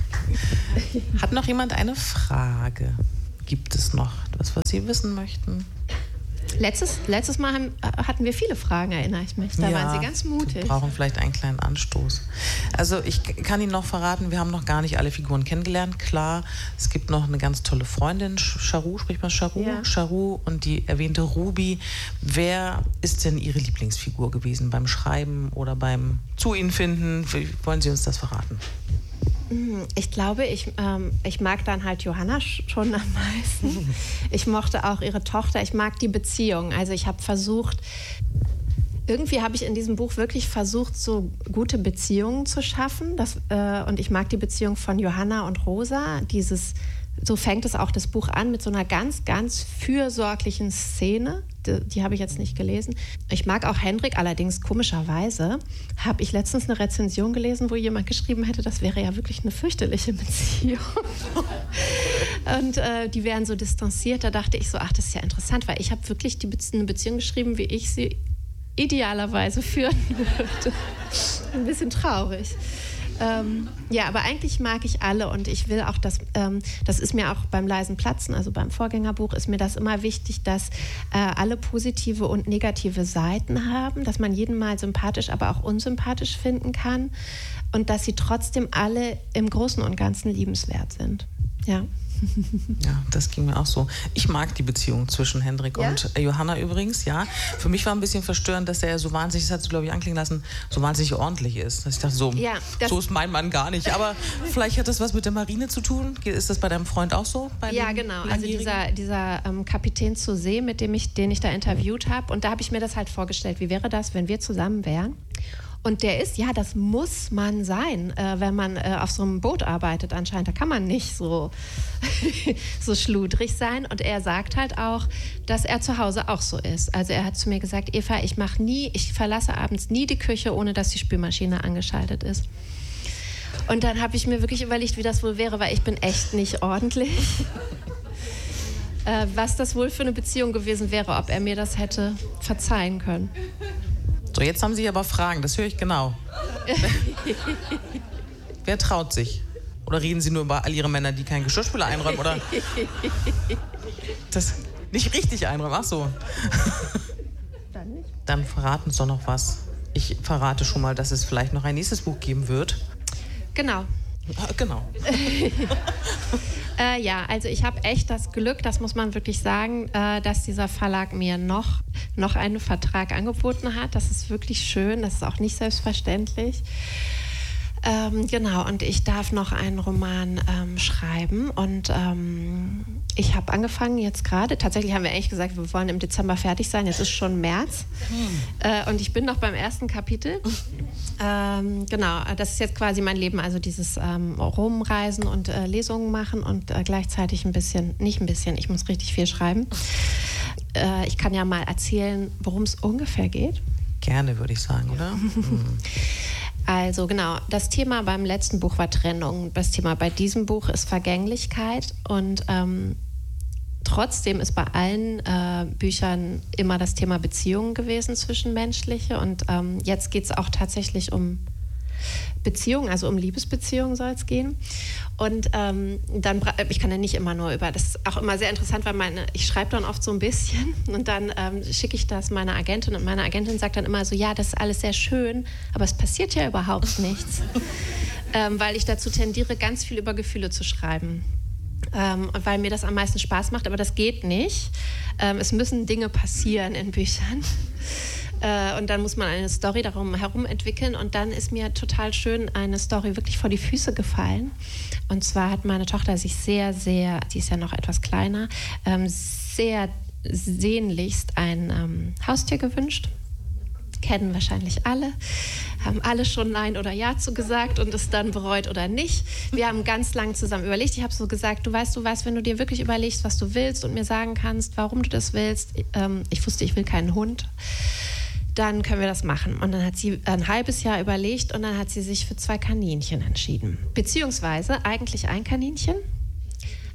Hat noch jemand eine Frage? Gibt es noch etwas, was Sie wissen möchten? Letztes, letztes Mal haben, hatten wir viele Fragen, erinnere ich mich. Da ja, waren Sie ganz mutig. Wir brauchen vielleicht einen kleinen Anstoß. Also ich kann Ihnen noch verraten, wir haben noch gar nicht alle Figuren kennengelernt. Klar, es gibt noch eine ganz tolle Freundin, Charu, spricht man Charu? Ja. Charu und die erwähnte Ruby. Wer ist denn Ihre Lieblingsfigur gewesen beim Schreiben oder beim Zu Ihnen finden? Wie wollen Sie uns das verraten? Ich glaube, ich, ähm, ich mag dann halt Johanna schon am meisten. Ich mochte auch ihre Tochter. Ich mag die Beziehung. Also ich habe versucht, irgendwie habe ich in diesem Buch wirklich versucht, so gute Beziehungen zu schaffen. Das, äh, und ich mag die Beziehung von Johanna und Rosa. Dieses, so fängt es auch das Buch an, mit so einer ganz, ganz fürsorglichen Szene. Die, die habe ich jetzt nicht gelesen. Ich mag auch Hendrik, allerdings komischerweise habe ich letztens eine Rezension gelesen, wo jemand geschrieben hätte, das wäre ja wirklich eine fürchterliche Beziehung. Und äh, die wären so distanziert. Da dachte ich so, ach, das ist ja interessant, weil ich habe wirklich die Be- eine Beziehung geschrieben, wie ich sie idealerweise führen würde. Ein bisschen traurig. Ähm, ja, aber eigentlich mag ich alle und ich will auch, dass, ähm, das ist mir auch beim leisen Platzen, also beim Vorgängerbuch, ist mir das immer wichtig, dass äh, alle positive und negative Seiten haben, dass man jeden mal sympathisch, aber auch unsympathisch finden kann und dass sie trotzdem alle im Großen und Ganzen liebenswert sind. Ja. Ja, das ging mir auch so. Ich mag die Beziehung zwischen Hendrik ja? und Johanna übrigens, ja. Für mich war ein bisschen verstörend, dass er so wahnsinnig, das hat sie, glaube ich, anklingen lassen, so wahnsinnig ordentlich ist. Dass ich dachte, so, ja, so ist mein Mann gar nicht. Aber vielleicht hat das was mit der Marine zu tun. Ist das bei deinem Freund auch so? Bei ja, genau. Also dieser, dieser ähm, Kapitän zur See, mit dem ich, den ich da interviewt habe. Und da habe ich mir das halt vorgestellt, wie wäre das, wenn wir zusammen wären? Und der ist, ja, das muss man sein, äh, wenn man äh, auf so einem Boot arbeitet anscheinend. Da kann man nicht so, so schludrig sein. Und er sagt halt auch, dass er zu Hause auch so ist. Also er hat zu mir gesagt, Eva, ich mache nie, ich verlasse abends nie die Küche, ohne dass die Spülmaschine angeschaltet ist. Und dann habe ich mir wirklich überlegt, wie das wohl wäre, weil ich bin echt nicht ordentlich. äh, was das wohl für eine Beziehung gewesen wäre, ob er mir das hätte verzeihen können. So, jetzt haben Sie aber Fragen, das höre ich genau. Wer traut sich? Oder reden Sie nur über all Ihre Männer, die keinen Geschirrspüler einräumen? Oder das nicht richtig einräumen? Ach so. Dann nicht. Dann verraten Sie doch noch was. Ich verrate schon mal, dass es vielleicht noch ein nächstes Buch geben wird. Genau. Genau. äh, ja, also ich habe echt das Glück, das muss man wirklich sagen, äh, dass dieser Verlag mir noch, noch einen Vertrag angeboten hat. Das ist wirklich schön, das ist auch nicht selbstverständlich. Ähm, genau, und ich darf noch einen Roman ähm, schreiben und ähm, ich habe angefangen jetzt gerade, tatsächlich haben wir eigentlich gesagt, wir wollen im Dezember fertig sein, jetzt ist schon März hm. äh, und ich bin noch beim ersten Kapitel. Ähm, genau, das ist jetzt quasi mein Leben, also dieses ähm, Rumreisen und äh, Lesungen machen und äh, gleichzeitig ein bisschen, nicht ein bisschen, ich muss richtig viel schreiben. Äh, ich kann ja mal erzählen, worum es ungefähr geht. Gerne, würde ich sagen, oder? hm. Also genau, das Thema beim letzten Buch war Trennung. Das Thema bei diesem Buch ist Vergänglichkeit. Und ähm, trotzdem ist bei allen äh, Büchern immer das Thema Beziehungen gewesen, zwischenmenschliche. Und ähm, jetzt geht es auch tatsächlich um Beziehungen, also um Liebesbeziehungen soll es gehen. Und ähm, dann, ich kann ja nicht immer nur über, das ist auch immer sehr interessant, weil meine, ich schreibe dann oft so ein bisschen und dann ähm, schicke ich das meiner Agentin und meine Agentin sagt dann immer so, ja, das ist alles sehr schön, aber es passiert ja überhaupt nichts. ähm, weil ich dazu tendiere, ganz viel über Gefühle zu schreiben. Ähm, weil mir das am meisten Spaß macht, aber das geht nicht. Ähm, es müssen Dinge passieren in Büchern. Und dann muss man eine Story darum herum entwickeln. Und dann ist mir total schön eine Story wirklich vor die Füße gefallen. Und zwar hat meine Tochter sich sehr, sehr, die ist ja noch etwas kleiner, sehr sehnlichst ein ähm, Haustier gewünscht. Kennen wahrscheinlich alle, haben alle schon Nein oder Ja zu gesagt und es dann bereut oder nicht. Wir haben ganz lange zusammen überlegt. Ich habe so gesagt, du weißt, du weißt, wenn du dir wirklich überlegst, was du willst und mir sagen kannst, warum du das willst. Ähm, ich wusste, ich will keinen Hund. Dann können wir das machen. Und dann hat sie ein halbes Jahr überlegt und dann hat sie sich für zwei Kaninchen entschieden. Beziehungsweise eigentlich ein Kaninchen.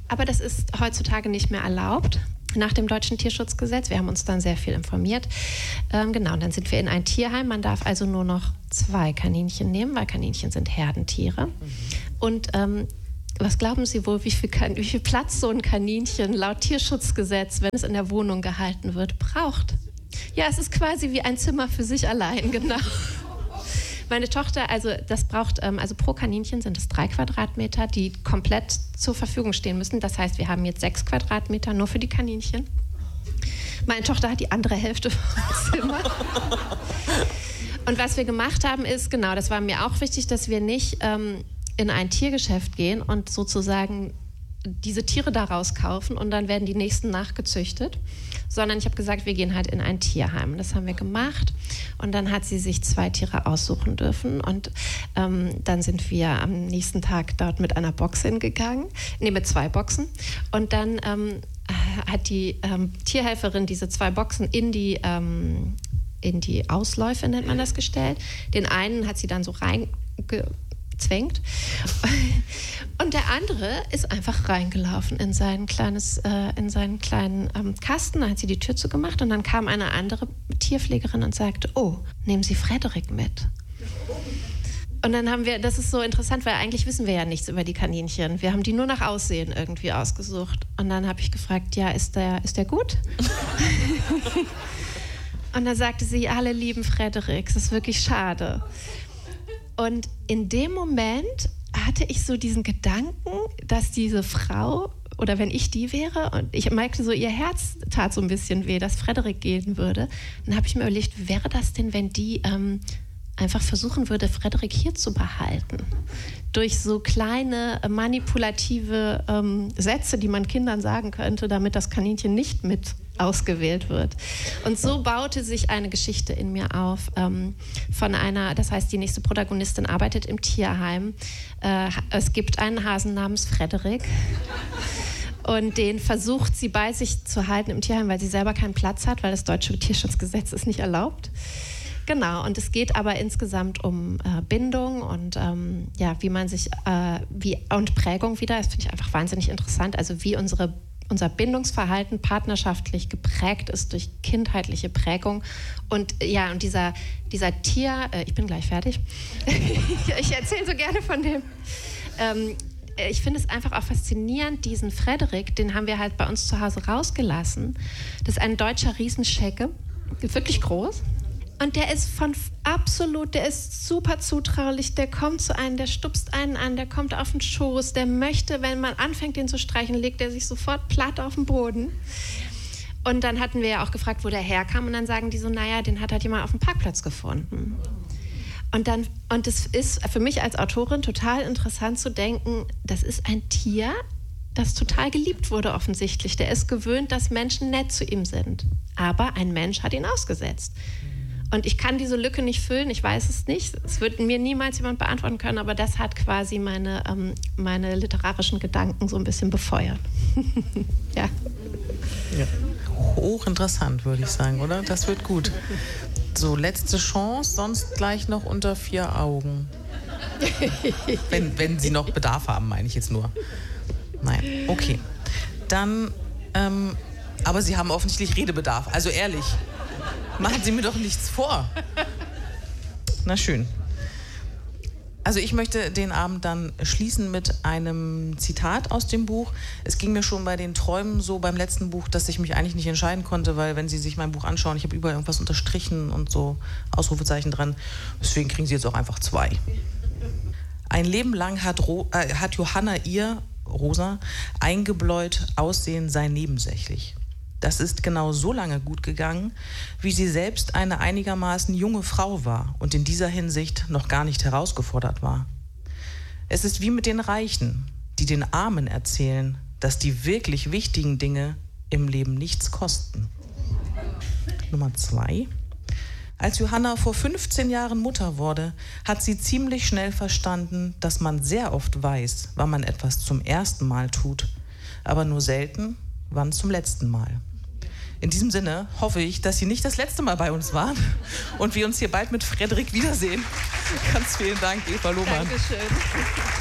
aber das ist heutzutage nicht mehr erlaubt. Nach dem deutschen Tierschutzgesetz. Wir haben uns dann sehr viel informiert. Ähm, genau, und dann sind wir in ein Tierheim. Man darf also nur noch zwei Kaninchen nehmen, weil Kaninchen sind Herdentiere. Mhm. Und ähm, was glauben Sie wohl, wie viel, wie viel Platz so ein Kaninchen laut Tierschutzgesetz, wenn es in der Wohnung gehalten wird, braucht? Ja, es ist quasi wie ein Zimmer für sich allein, genau. Meine Tochter, also das braucht, also pro Kaninchen sind es drei Quadratmeter, die komplett zur Verfügung stehen müssen. Das heißt, wir haben jetzt sechs Quadratmeter nur für die Kaninchen. Meine Tochter hat die andere Hälfte vom Zimmer. Und was wir gemacht haben ist, genau, das war mir auch wichtig, dass wir nicht ähm, in ein Tiergeschäft gehen und sozusagen diese Tiere daraus kaufen und dann werden die nächsten nachgezüchtet, sondern ich habe gesagt, wir gehen halt in ein Tierheim. Das haben wir gemacht und dann hat sie sich zwei Tiere aussuchen dürfen und ähm, dann sind wir am nächsten Tag dort mit einer Box hingegangen, nee, mit zwei Boxen und dann ähm, hat die ähm, Tierhelferin diese zwei Boxen in die, ähm, in die Ausläufe, nennt man das, gestellt. Den einen hat sie dann so reingezwängt und der andere ist einfach reingelaufen in sein kleines, äh, in seinen kleinen ähm, Kasten. Da hat sie die Tür zugemacht und dann kam eine andere Tierpflegerin und sagte, oh, nehmen Sie Frederik mit. Und dann haben wir, das ist so interessant, weil eigentlich wissen wir ja nichts über die Kaninchen. Wir haben die nur nach Aussehen irgendwie ausgesucht. Und dann habe ich gefragt, ja, ist der, ist der gut? Und dann sagte sie, alle lieben Frederik, es ist wirklich schade. Und in dem Moment hatte ich so diesen Gedanken, dass diese Frau, oder wenn ich die wäre, und ich merkte so, ihr Herz tat so ein bisschen weh, dass Frederik gehen würde. Dann habe ich mir überlegt, wie wäre das denn, wenn die ähm, einfach versuchen würde, Frederik hier zu behalten? Durch so kleine manipulative ähm, Sätze, die man Kindern sagen könnte, damit das Kaninchen nicht mit ausgewählt wird. Und so baute sich eine Geschichte in mir auf ähm, von einer, das heißt, die nächste Protagonistin arbeitet im Tierheim. Äh, es gibt einen Hasen namens Frederik und den versucht sie bei sich zu halten im Tierheim, weil sie selber keinen Platz hat, weil das deutsche Tierschutzgesetz es nicht erlaubt. Genau, und es geht aber insgesamt um äh, Bindung und ähm, ja, wie man sich, äh, wie, und Prägung wieder, das finde ich einfach wahnsinnig interessant, also wie unsere unser Bindungsverhalten partnerschaftlich geprägt ist durch kindheitliche Prägung. Und ja, und dieser, dieser Tier, äh, ich bin gleich fertig, ich erzähle so gerne von dem, ähm, ich finde es einfach auch faszinierend, diesen Frederik, den haben wir halt bei uns zu Hause rausgelassen. Das ist ein deutscher Riesenschecke, wirklich groß. Und der ist von absolut, der ist super zutraulich, der kommt zu einem, der stupst einen an, der kommt auf den Schoß, der möchte, wenn man anfängt, den zu streichen, legt er sich sofort platt auf den Boden. Und dann hatten wir ja auch gefragt, wo der herkam und dann sagen die so, naja, den hat halt jemand auf dem Parkplatz gefunden. Und dann, und es ist für mich als Autorin total interessant zu denken, das ist ein Tier, das total geliebt wurde offensichtlich. Der ist gewöhnt, dass Menschen nett zu ihm sind. Aber ein Mensch hat ihn ausgesetzt. Und ich kann diese Lücke nicht füllen, ich weiß es nicht. Es wird mir niemals jemand beantworten können, aber das hat quasi meine, ähm, meine literarischen Gedanken so ein bisschen befeuert. ja. ja. Hochinteressant, würde ich sagen, oder? Das wird gut. So, letzte Chance, sonst gleich noch unter vier Augen. wenn, wenn Sie noch Bedarf haben, meine ich jetzt nur. Nein, okay. Dann, ähm, aber Sie haben offensichtlich Redebedarf, also ehrlich. Machen Sie mir doch nichts vor. Na schön. Also ich möchte den Abend dann schließen mit einem Zitat aus dem Buch. Es ging mir schon bei den Träumen so beim letzten Buch, dass ich mich eigentlich nicht entscheiden konnte, weil wenn Sie sich mein Buch anschauen, ich habe überall irgendwas unterstrichen und so Ausrufezeichen dran. Deswegen kriegen Sie jetzt auch einfach zwei. Ein Leben lang hat, Ro- äh, hat Johanna ihr, Rosa, eingebläut, Aussehen sei nebensächlich. Das ist genau so lange gut gegangen, wie sie selbst eine einigermaßen junge Frau war und in dieser Hinsicht noch gar nicht herausgefordert war. Es ist wie mit den Reichen, die den Armen erzählen, dass die wirklich wichtigen Dinge im Leben nichts kosten. Nummer zwei. Als Johanna vor fünfzehn Jahren Mutter wurde, hat sie ziemlich schnell verstanden, dass man sehr oft weiß, wann man etwas zum ersten Mal tut, aber nur selten, wann zum letzten Mal. In diesem Sinne hoffe ich, dass Sie nicht das letzte Mal bei uns waren und wir uns hier bald mit Frederik wiedersehen. Ganz vielen Dank, Eva Lohmann. Dankeschön.